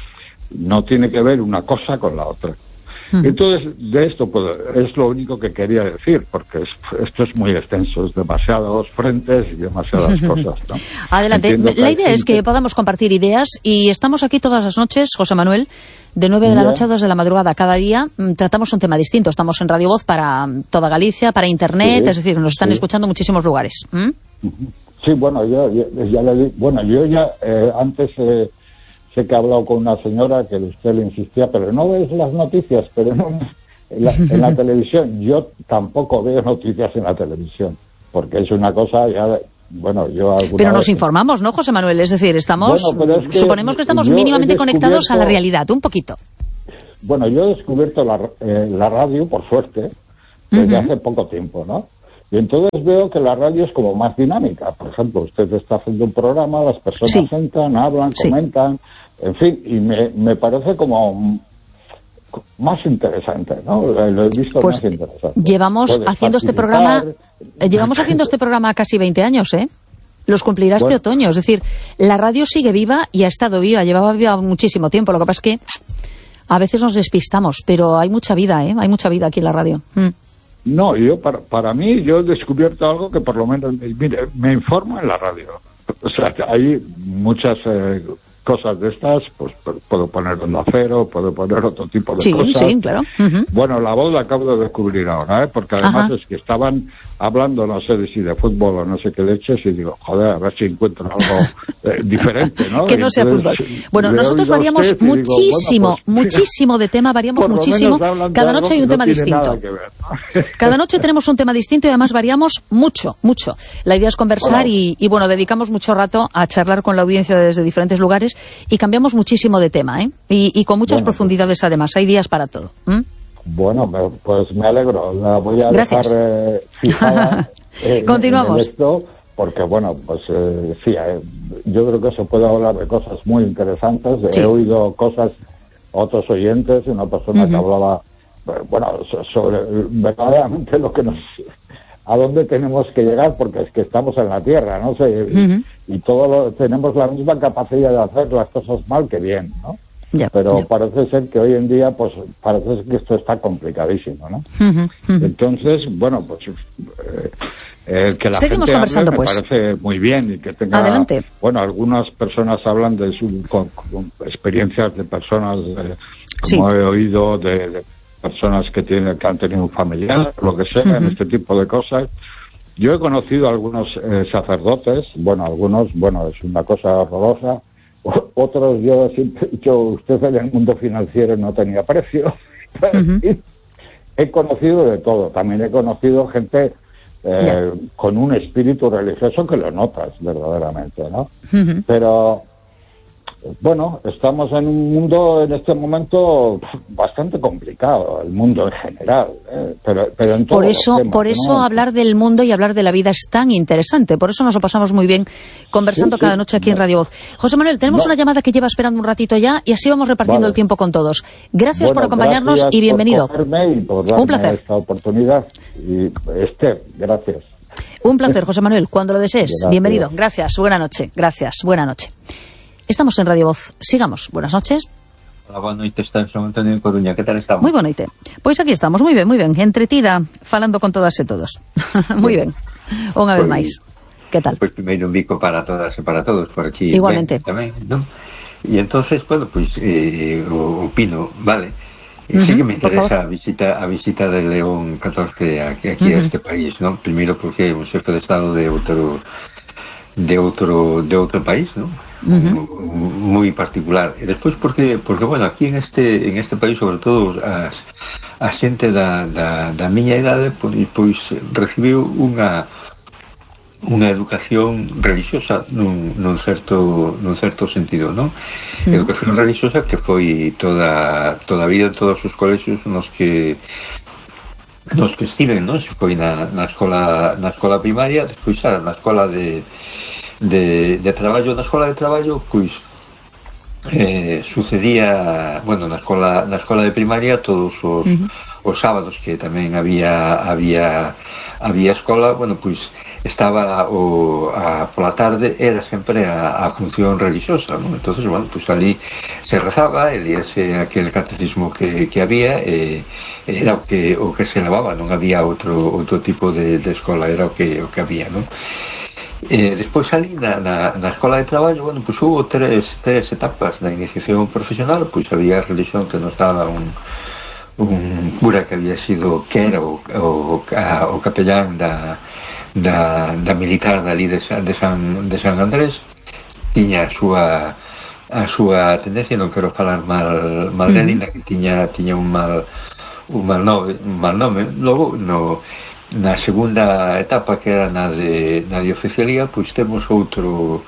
No tiene que ver una cosa con la otra. Uh-huh. Entonces, de esto pues, es lo único que quería decir, porque es, esto es muy extenso, es demasiados frentes y demasiadas cosas, ¿no? Adelante. La idea es que podamos compartir ideas y estamos aquí todas las noches, José Manuel, de nueve de la noche a dos de la madrugada. Cada día tratamos un tema distinto. Estamos en Radio Voz para toda Galicia, para Internet, sí, es decir, nos están sí. escuchando en muchísimos lugares. ¿Mm? Sí, bueno, yo, yo ya le di, bueno, yo ya eh, antes eh, sé que he hablado con una señora que usted le insistía, pero no ves las noticias, pero no en la, en la televisión. Yo tampoco veo noticias en la televisión, porque es una cosa ya bueno, yo alguna Pero nos vez... informamos, ¿no, José Manuel? Es decir, estamos, bueno, es que suponemos que estamos mínimamente conectados a la realidad, un poquito. Bueno, yo he descubierto la, eh, la radio, por suerte, desde uh-huh. hace poco tiempo, ¿no? Y entonces veo que la radio es como más dinámica. Por ejemplo, usted está haciendo un programa, las personas sí. entran, hablan, sí. comentan, en fin, y me, me parece como más interesante, ¿no? Lo he visto pues más interesante. Llevamos Puedes haciendo este programa, eh, llevamos haciendo este programa casi veinte años, ¿eh? Los cumplirá este bueno. otoño. Es decir, la radio sigue viva y ha estado viva, llevaba viva muchísimo tiempo. Lo que pasa es que a veces nos despistamos, pero hay mucha vida, ¿eh? Hay mucha vida aquí en la radio. Mm. No, yo para, para mí, yo he descubierto algo que por lo menos, mire, me informo en la radio. O sea, hay muchas eh, cosas de estas, pues puedo poner Onda Cero, puedo poner otro tipo de sí, cosas. Sí, sí, claro. Uh-huh. Bueno, La Voz la acabo de descubrir ahora, ¿eh? Porque además Ajá. es que estaban hablando, no sé si de fútbol o no sé qué leches, y digo, joder, a ver si encuentro algo eh, diferente, ¿no? Que no sea fútbol. Bueno, nosotros variamos muchísimo, digo, bueno, pues, muchísimo de tema, variamos muchísimo. Cada noche hay un tema no distinto. Ver, ¿no? Cada noche tenemos un tema distinto y además variamos mucho, mucho. La idea es conversar bueno. y, y, bueno, dedicamos mucho rato a charlar con la audiencia desde diferentes lugares y cambiamos muchísimo de tema, ¿eh? Y, y con muchas bueno, profundidades pues, además. Hay días para todo. ¿Mm? Bueno, pues me alegro. La voy a Gracias. dejar eh, fijada en, Continuamos. en esto, porque, bueno, pues eh, sí, eh, yo creo que se puede hablar de cosas muy interesantes. Sí. He oído cosas, otros oyentes, una persona uh-huh. que hablaba, bueno, sobre verdaderamente lo que nos... a dónde tenemos que llegar, porque es que estamos en la Tierra, ¿no? sé uh-huh. Y todos lo, tenemos la misma capacidad de hacer las cosas mal que bien, ¿no? Ya, pero ya. parece ser que hoy en día, pues, parece ser que esto está complicadísimo, ¿no? Uh-huh, uh-huh. Entonces, bueno, pues, eh, eh, que la Seguimos gente conversando, hable, pues. me parece muy bien y que tenga... Adelante. Bueno, algunas personas hablan de sus con, con experiencias de personas, eh, como sí. he oído, de, de personas que tienen que han tenido un familiar, lo que sea, uh-huh. en este tipo de cosas. Yo he conocido a algunos eh, sacerdotes, bueno, algunos, bueno, es una cosa horrorosa. Otros, yo siempre he dicho, usted en el mundo financiero no tenía precio. Uh-huh. He conocido de todo. También he conocido gente eh, yeah. con un espíritu religioso que lo notas verdaderamente, ¿no? Uh-huh. Pero, bueno, estamos en un mundo en este momento bastante complicado, el mundo en general, ¿eh? pero, pero en todos por eso, los temas, por eso ¿no? hablar del mundo y hablar de la vida es tan interesante. Por eso nos lo pasamos muy bien conversando sí, cada sí, noche aquí no. en Radio Voz. José Manuel, tenemos no. una llamada que lleva esperando un ratito ya y así vamos repartiendo vale. el tiempo con todos. Gracias bueno, por acompañarnos gracias y bienvenido. Por y por darme un placer. Esta oportunidad. Y Esther, gracias. Un placer, José Manuel, cuando lo desees. Gracias. Bienvenido. Gracias. Buena noche. Gracias. Buena noche. Estamos en Radio Voz. Sigamos. Buenas noches. Hola, boa noite, está en San Antonio de Coruña. Que tal estamos? Moi boa noite. Pois aquí estamos, moi ben, moi ben. Entretida, falando con todas e todos. Moi ben. Unha vez máis. Que tal? Pois primeiro un bico para todas e para todos por aquí. Igualmente. Ben, tamén, ¿no? E entonces, bueno, pois eh, o, o Pino, vale. Uh-huh, sí que me interesa a visita a visita de León catorce aquí, aquí uh-huh. a este país, ¿no? Primeiro porque é un xefe de estado de outro de outro de outro país, ¿no? Uh-huh. Muy particular. E despois porque porque bueno, aquí en este en este país, sobre todo as a xente da da da miña idade, pois, pois recibiu unha unha educación religiosa nun, nun certo nun certo sentido, ¿no? Uh-huh. Educación religiosa que foi toda toda a vida en todos os colexios nos que nos que estiven, ¿no? Se foi na, na escola na escola primaria, despois na escola de de, de traballo, na escola de traballo, pois eh, sucedía, bueno, na escola na escola de primaria todos os, uh-huh. os sábados que tamén había había había escola, bueno, pois estaba o a pola tarde era sempre a, a función religiosa, ¿no? Entonces, bueno, pues ali se rezaba e líase aquel catecismo que, que había e era o que o que se levaba, non había outro outro tipo de, de escola, era o que o que había, ¿no? Eh, despois ali na, na, na escola de traballo, bueno, pues hubo tres, tres etapas na iniciación profesional, pois había a religión que nos daba un un cura que había sido que era o, o, a, o capellán da Da, da militar dali de San, de San, de San Andrés, tiña a súa a súa tendencia, non quero falar mal mal de Lina, que tiña tiña un mal un mal nome, un mal nome. Logo no na segunda etapa, que era na de, na de oficialía, pois temos outro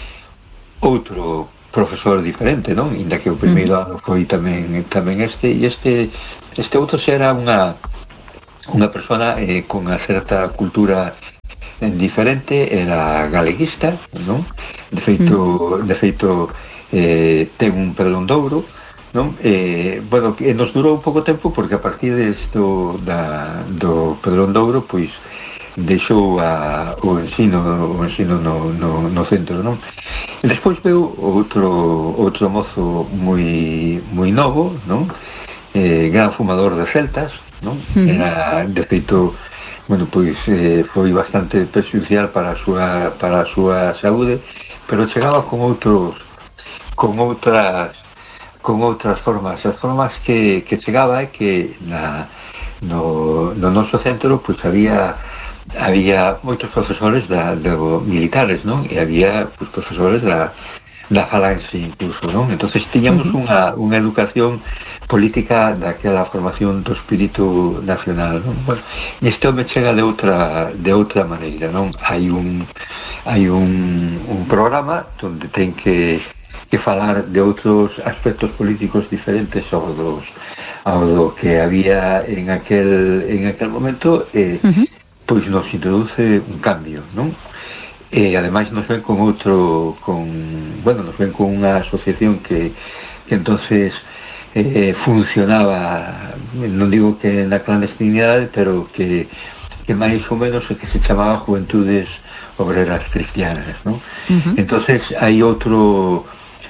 outro profesor diferente, non? Inda que o primeiro ano foi tamén tamén este, e este este outro xa era unha unha persona eh, con unha certa cultura diferente, era galeguista, non? De feito, de feito eh, ten un pelón de ouro, non? Eh, bueno, que nos durou pouco tempo porque a partir desto da, do pelón de ouro, pois deixou a, o ensino o ensino no, no, no centro, non? E despois veu outro outro mozo moi moi novo, non? Eh, gran fumador de celtas, non? Era, de feito, bueno, pois eh, foi bastante perxudicial para a súa para a súa saúde, pero chegaba con outros con outras con outras formas. As formas que, que chegaba é que na, no, no noso centro pois había había moitos profesores da, de militares, non? E había pois, profesores da, da falange incluso, non? Entonces tiñamos uh -huh. unha, unha educación política daquela formación do espírito nacional, non? Bueno, este home chega de outra de outra maneira, non? Hai un hai un, un programa onde ten que que falar de outros aspectos políticos diferentes ao dos ao do que había en aquel en aquel momento e uh -huh. pois nos introduce un cambio, non? E ademais nos ven con outro con, bueno, nos ven con unha asociación que, que entonces eh, funcionaba, non digo que na clandestinidade, pero que, que máis ou menos o que se chamaba Juventudes Obreras Cristianas, non? Uh-huh. Entonces hai outro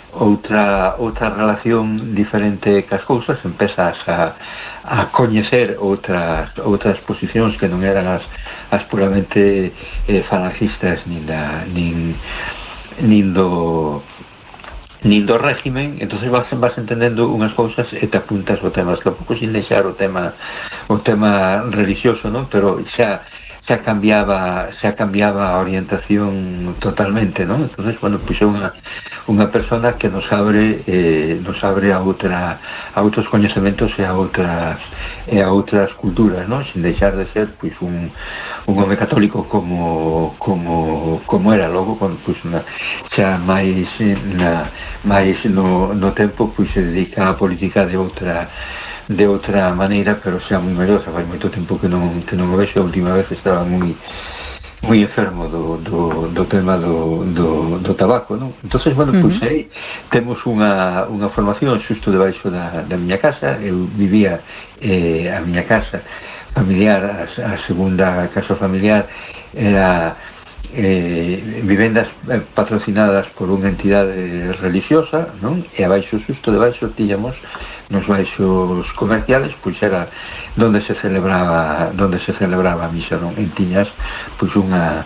outra outra relación diferente cas cousas, empezas a, a coñecer outras outras posicións que non eran as, as puramente eh, falangistas nin da nin, nin do nin do régimen. Entonces vas, vas entendendo unhas cousas e te apuntas o tema, tampouco sin deixar o tema o tema religioso, non? Pero xa xa cambiaba xa cambiaba a orientación totalmente, non? Entonces, bueno, pois é unha unha persona que nos abre eh, nos abre a outra a outros coñecementos e a outras e a outras culturas, non? Sin deixar de ser pois un un home católico como como como era logo, con pois na xa máis na máis no no tempo pois se dedica á política de outra de outra maneira, pero xa moi mellosa. Fai moito tempo que non que non o vexo. A última vez estaba moi moi enfermo do, do, do tema do, do, do tabaco, non? Entonces, bueno, uh-huh. pois aí temos unha, unha formación xusto debaixo da, da miña casa. Eu vivía eh, a miña casa familiar, a, a segunda casa familiar era eh, vivendas patrocinadas por unha entidade religiosa, non? E abaixo, xusto debaixo, tiñamos nos baixos comerciales, pois era donde se celebraba donde se celebraba a misa, non? En tiñas pois unha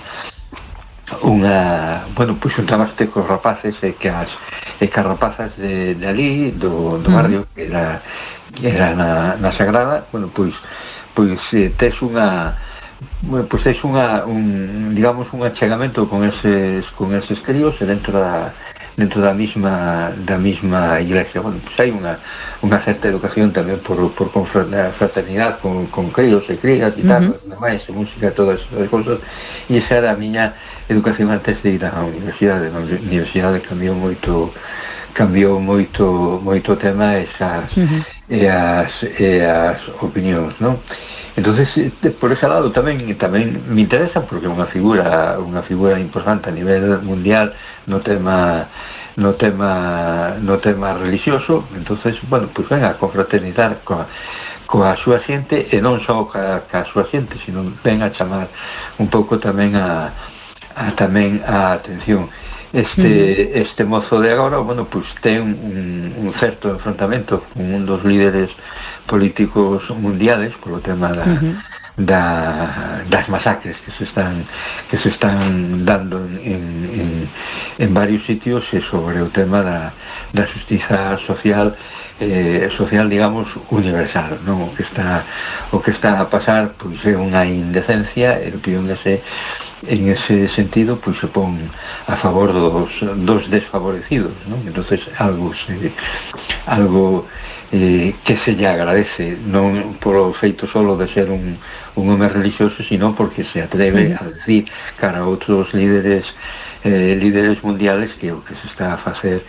unha, bueno, pois xuntabaste cos rapaces e que as e que as rapazas de, de ali, do, do barrio que era, que era na, na Sagrada, bueno, pois pois eh, tes unha bueno, pois tes unha un, digamos, un achegamento con eses con eses críos e dentro da dentro da misma da misma iglesia. Bueno, pues hai unha unha certa educación tamén por, por confraternidade con, con críos e crías e tal, uh-huh. demais, e música, todas as cousas, e esa era a miña educación antes de ir á universidade. Na universidade cambiou moito cambiou moito moito o tema esas, uh-huh. e as e as opinións, non? Entonces, por ese lado tamén tamén me interesa, porque é unha figura unha figura importante a nivel mundial no tema no tema no tema religioso. Entonces, bueno, pois pues ven a confraternizar coa, coa súa xente, e non só coa, coa súa xente, sino ven a chamar un pouco tamén a, a tamén a atención. Este mm. este mozo de agora, bueno, pois pues ten un, un certo enfrontamento con un dos líderes políticos mundiales polo tema da, uh-huh. da das masacres que se están que se están dando en, en, en varios sitios, e sobre o tema da, da xustiza social eh, social, digamos, universal, non? O que está o que está a pasar pois é unha indecencia, e o que en ese en ese sentido pois se pon a favor dos, dos desfavorecidos, non? Entonces algo se, algo eh, que se lle agradece, non polo feito solo de ser un, un home religioso, sino porque se atreve a decir cara a outros líderes eh, líderes mundiales que o que se está a facer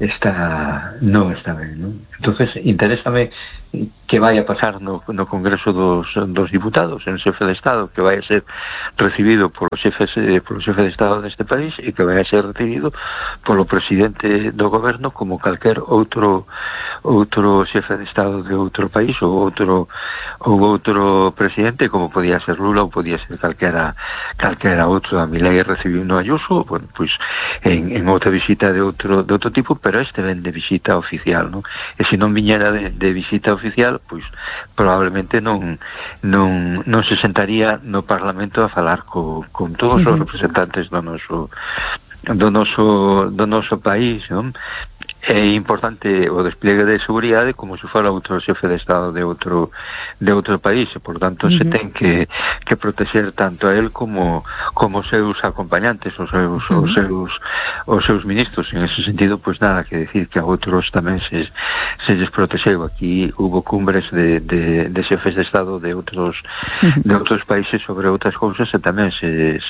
está non está ben, non? Entonces, interésame que vai a pasar no, no Congreso dos, dos Diputados, en xefe de Estado, que vai a ser recibido polo xefe, polo xefe de Estado deste país e que vai a ser recibido polo presidente do goberno como calquer outro outro xefe de Estado de outro país ou outro ou outro presidente, como podía ser Lula ou podía ser calquera calquera outro. A Milei recibiu no Ayuso, bueno, pois en, en outra visita de outro de outro tipo, pero este ven de visita oficial, non? E se non viñera de, de visita oficial, pois probablemente non non non se sentaría no Parlamento a falar co, con todos os representantes do noso do noso do noso país, non? É importante o despliegue de seguridade como se fora outro xefe de Estado de outro de outro país, e por tanto uh-huh. se ten que, que proteger tanto a él como como os seus acompañantes, os seus uh-huh. os seus os seus ministros. En ese sentido, pois pues nada que decir que a outros tamén se se lles protexeu. Aquí hubo cumbres de, de, de xefes de Estado de outros uh-huh. de outros países sobre outras cousas e tamén se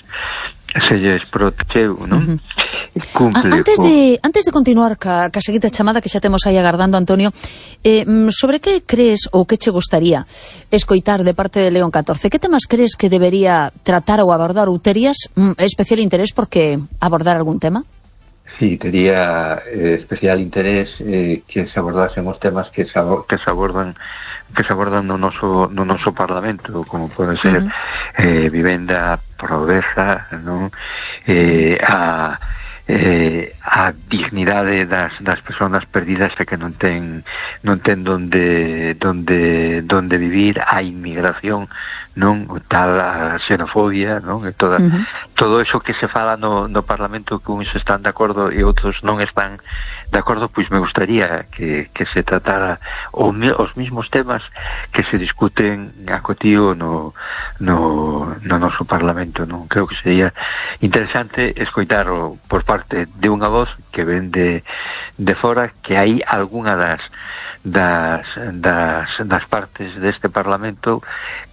se lles protexeu, non? Uh-huh. Cumple, antes de antes de continuar ca, ca seguinte chamada que xa temos aí agardando, Antonio, eh, sobre que crees ou que che gustaría escoitar de parte de León catorce? Que temas crees que debería tratar ou abordar, ou terías mm, especial interés porque abordar algún tema? Sí, tería eh, especial interés eh, que se abordasen os temas que se, que se abordan que se abordan no noso, no noso Parlamento, como pode ser uh-huh. eh, vivenda, pobreza, non? Eh, a eh, a dignidade das, das persoas perdidas e que non ten non ten donde donde donde vivir, a inmigración, non, o tal a xenofobia, non, e toda uh-huh. todo eso que se fala no, no Parlamento, que uns están de acordo e outros non están de acordo, pois me gustaría que, que se tratara o, os mismos temas que se discuten a cotío no, no, no noso Parlamento, non? Creo que sería interesante escoitar por parte de unha voz que ven de, de fora que hai algunha das das, das das partes deste Parlamento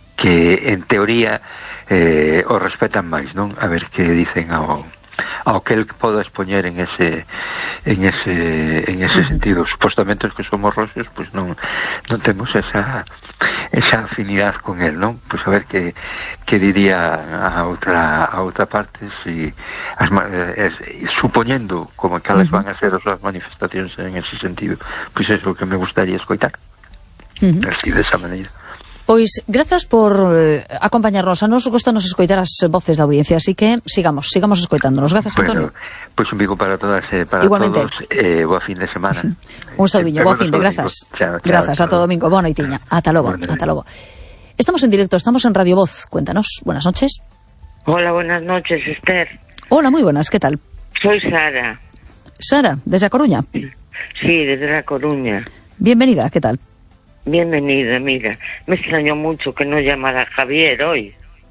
que en teoría eh, o respetan máis, non? A ver que dicen ao ao que el poda expoñer en ese en ese en ese sentido. Supostamente os que somos roxos, pois non non temos esa esa afinidade con el, non? Pois a ver que que diría a outra a outra parte si as, eh, supoñendo como que elas van a ser as súas manifestacións en ese sentido, pois é o que me gustaría escoitar. Uh-huh. Así de esa maneira. Pois, grazas por eh, acompañarnos. A nos gusta nos escoitar as voces da audiencia, así que sigamos, sigamos escoitándonos. Grazas, Antonio. Bueno, pois un bico para todas e eh, para igualmente. Todos. Eh, boa fin de semana. Un saudiño, boa fin de, grazas. Chao, chao, grazas, chao. a todo domingo. Boa noitiña. Ata logo, bueno, ata logo. Estamos en directo, estamos en Radio Voz. Cuéntanos. Buenas noches. Hola, buenas noches, Esther. Hola, muy buenas, ¿qué tal? Soy Sara. Sara, ¿desde A Coruña? Sí, desde La Coruña. Bienvenida, ¿qué tal? Bienvenida, mira. Me extrañó mucho que no llamara Javier hoy.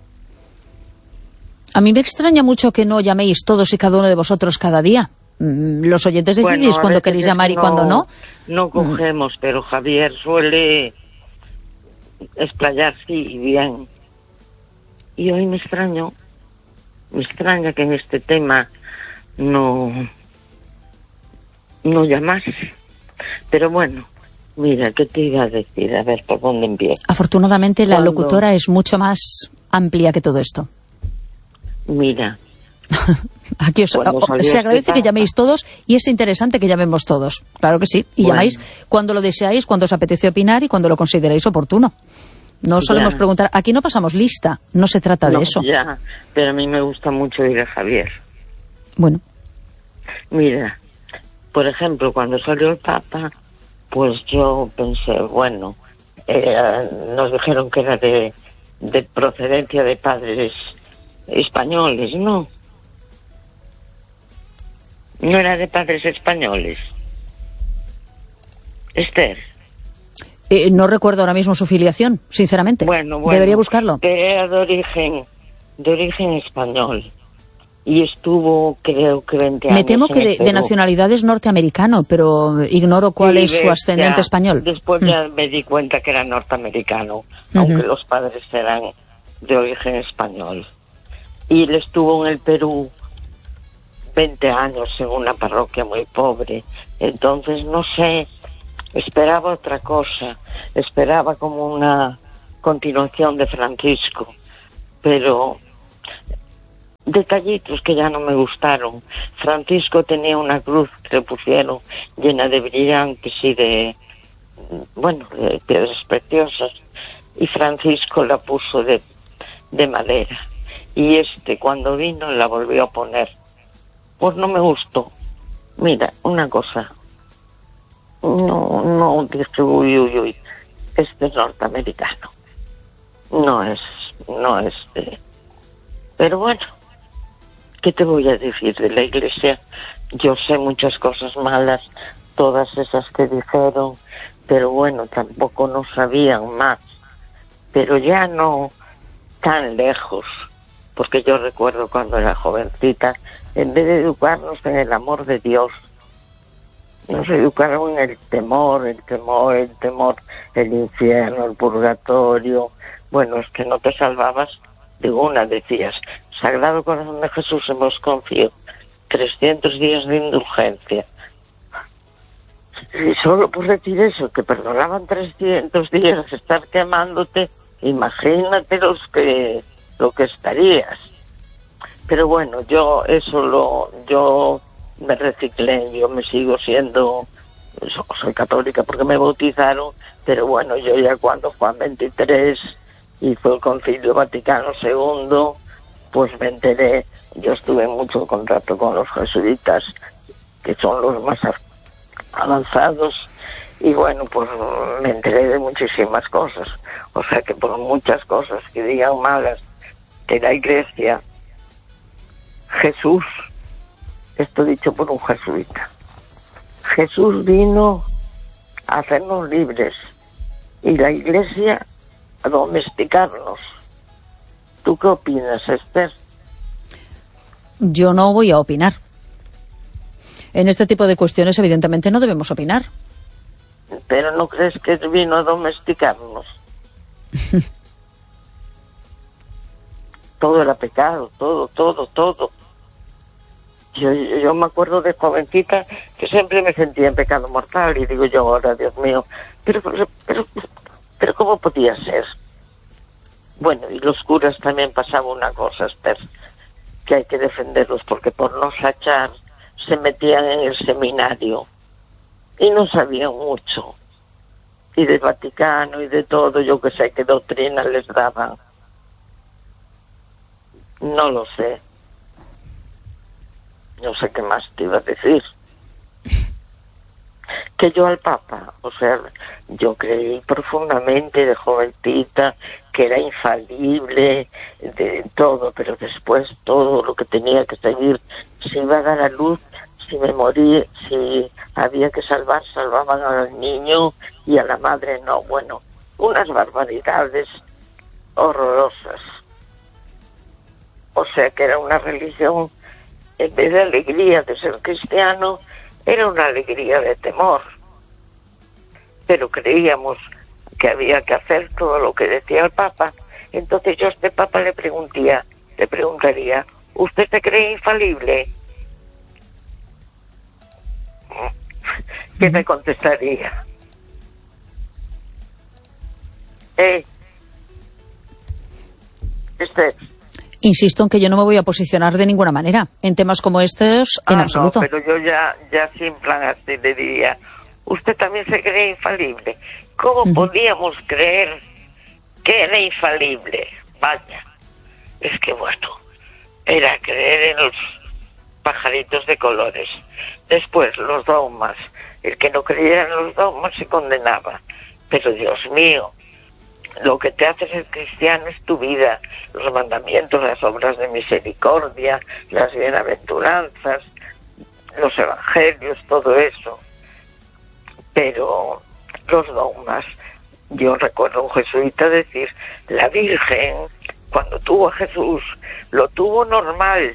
A mí me extraña mucho que no llaméis todos y cada uno de vosotros cada día. Los oyentes decidís bueno, cuándo queréis llamar y no, cuándo no. No cogemos, mm. pero Javier suele explayarse y bien. Y hoy me extraño, me extraña que en este tema no, no llamas. Pero bueno, mira, ¿qué te iba a decir? A ver, ¿por dónde empiezo? Afortunadamente la ¿Cuándo? locutora es mucho más amplia que todo esto. Mira. Aquí os, o, se agradece que llaméis todos y es interesante que llamemos todos. Claro que sí. Y bueno. llamáis cuando lo deseáis, cuando os apetece opinar y cuando lo consideráis oportuno. No solemos ya. preguntar. Aquí no pasamos lista. No se trata no, de eso. Ya, pero a mí me gusta mucho ir a Javier. Bueno. Mira, por ejemplo, cuando salió el Papa, pues yo pensé, bueno, eh, nos dijeron que era de, de procedencia de padres españoles, ¿no? No era de padres españoles. Esther. Eh, no recuerdo ahora mismo su filiación, sinceramente. Bueno, bueno. Debería buscarlo. Pero era de origen, de origen español. y estuvo creo que veinte años. Me temo que de, de nacionalidad es norteamericano, pero ignoro cuál sí, es su ascendente ya, español. Después mm. ya me di cuenta que era norteamericano, uh-huh. aunque los padres eran de origen español. Y él estuvo en el Perú veinte años en una parroquia muy pobre. Entonces, no sé, esperaba otra cosa, esperaba como una continuación de Francisco, pero detallitos que ya no me gustaron. Francisco tenía una cruz que le pusieron llena de brillantes y de, bueno, de piedras preciosas, y Francisco la puso de, de madera, y este cuando vino la volvió a poner. Pues no me gustó. Mira, una cosa, no, no dije, uy, uy, uy, este es norteamericano, no es, no es de... Pero bueno, ¿qué te voy a decir de la iglesia? Yo sé muchas cosas malas, todas esas que dijeron, pero bueno, tampoco no sabían más. Pero ya no tan lejos, porque yo recuerdo cuando era jovencita, en vez de educarnos en el amor de Dios, nos educaron en el temor, el temor, el temor, el infierno, el purgatorio. Bueno, es que no te salvabas de una, decías, Sagrado Corazón de Jesús en vos confío, trescientos días de indulgencia. Y solo por decir eso, te perdonaban trescientos días de estar quemándote, imagínate los que, lo que estarías. Pero bueno, yo eso lo, yo me reciclé, yo me sigo siendo, soy católica porque me bautizaron, pero bueno, yo ya cuando Juan veintitrés hizo el Concilio Vaticano segundo, pues me enteré, yo estuve en mucho contacto con los jesuitas, que son los más avanzados, y bueno, pues me enteré de muchísimas cosas, o sea que por muchas cosas que digan malas de la Iglesia, Jesús, esto dicho por un jesuita, Jesús vino a hacernos libres y la Iglesia a domesticarnos. ¿Tú qué opinas, Esther? Yo no voy a opinar. En este tipo de cuestiones, evidentemente, no debemos opinar. ¿Pero no crees que vino a domesticarnos? Todo era pecado, todo, todo, todo. Yo, yo, yo me acuerdo de jovencita que siempre me sentía en pecado mortal y digo yo ahora, Dios mío, pero, pero, pero, pero ¿cómo podía ser? Bueno, y los curas también pasaba una cosa, Esther, que hay que defenderlos porque por no sachar se metían en el seminario y no sabían mucho. Y del Vaticano y de todo, yo que sé qué doctrina les daban. No lo sé. No sé qué más te iba a decir. Que yo al Papa, o sea, yo creí profundamente de jovencita que era infalible de todo, pero después todo lo que tenía que seguir, si iba a dar a luz, si me morí, si había que salvar, salvaban al niño y a la madre no. Bueno, unas barbaridades horrorosas. O sea que era una religión, en vez de alegría de ser cristiano, era una alegría de temor. Pero creíamos que había que hacer todo lo que decía el Papa. Entonces yo a este Papa le preguntaría, le preguntaría, ¿usted se cree infalible? ¿Qué me contestaría? ¿Eh? Este... Insisto en que yo no me voy a posicionar de ninguna manera en temas como estos, en ah, absoluto. No, pero yo ya, ya sin plan así le diría, usted también se cree infalible. ¿Cómo uh-huh. podíamos creer que era infalible? Vaya, es que bueno, era creer en los pajaritos de colores. Después, los dogmas. El que no creyera en los dogmas se condenaba. Pero Dios mío, lo que te hace ser cristiano es tu vida, los mandamientos, las obras de misericordia, las bienaventuranzas, los evangelios, todo eso. Pero los dogmas, yo recuerdo a un jesuita decir, la Virgen, cuando tuvo a Jesús, lo tuvo normal,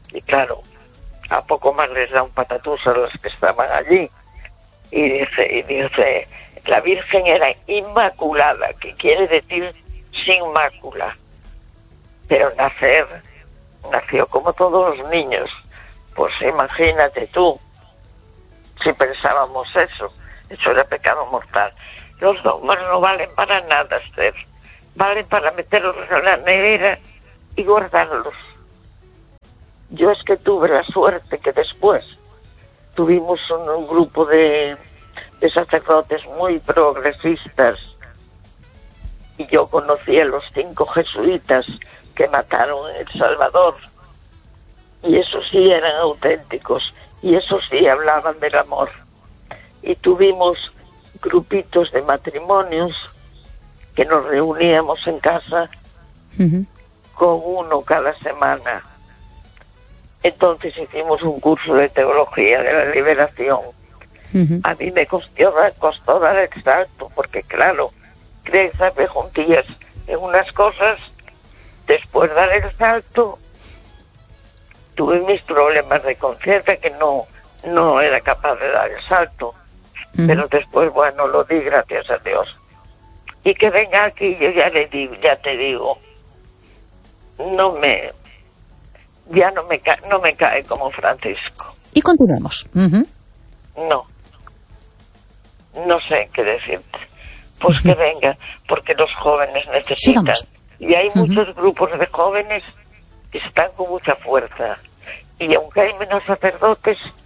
Y claro, a poco más les da un patatús a los que estaban allí. Y dice, y dice, la Virgen era inmaculada, que quiere decir sin mácula. Pero nacer, nació como todos los niños. Pues imagínate tú, si pensábamos eso, eso era pecado mortal. Los dogmas no valen para nada, Esther. Valen para meterlos en la nevera y guardarlos. Yo es que tuve la suerte que después tuvimos un, un grupo de, de sacerdotes muy progresistas y yo conocí a los cinco jesuitas que mataron en El Salvador y esos sí eran auténticos y esos sí hablaban del amor. Y tuvimos grupitos de matrimonios que nos reuníamos en casa uh-huh. con uno cada semana. Entonces hicimos un curso de teología de la liberación. Uh-huh. A mí me costó, costó dar el salto, porque claro, créeme juntillas en unas cosas, después de dar el salto, tuve mis problemas de conciencia que no, no era capaz de dar el salto. Uh-huh. Pero después, bueno, lo di gracias a Dios. Y que venga aquí, yo ya le digo, ya te digo, no me... ya no me, ca- no me cae como Francisco. Y continuamos. Uh-huh. No. No sé qué decirte. Pues uh-huh. que venga, porque los jóvenes necesitan. Sigamos. Y hay uh-huh. muchos grupos de jóvenes que están con mucha fuerza. Y aunque hay menos sacerdotes,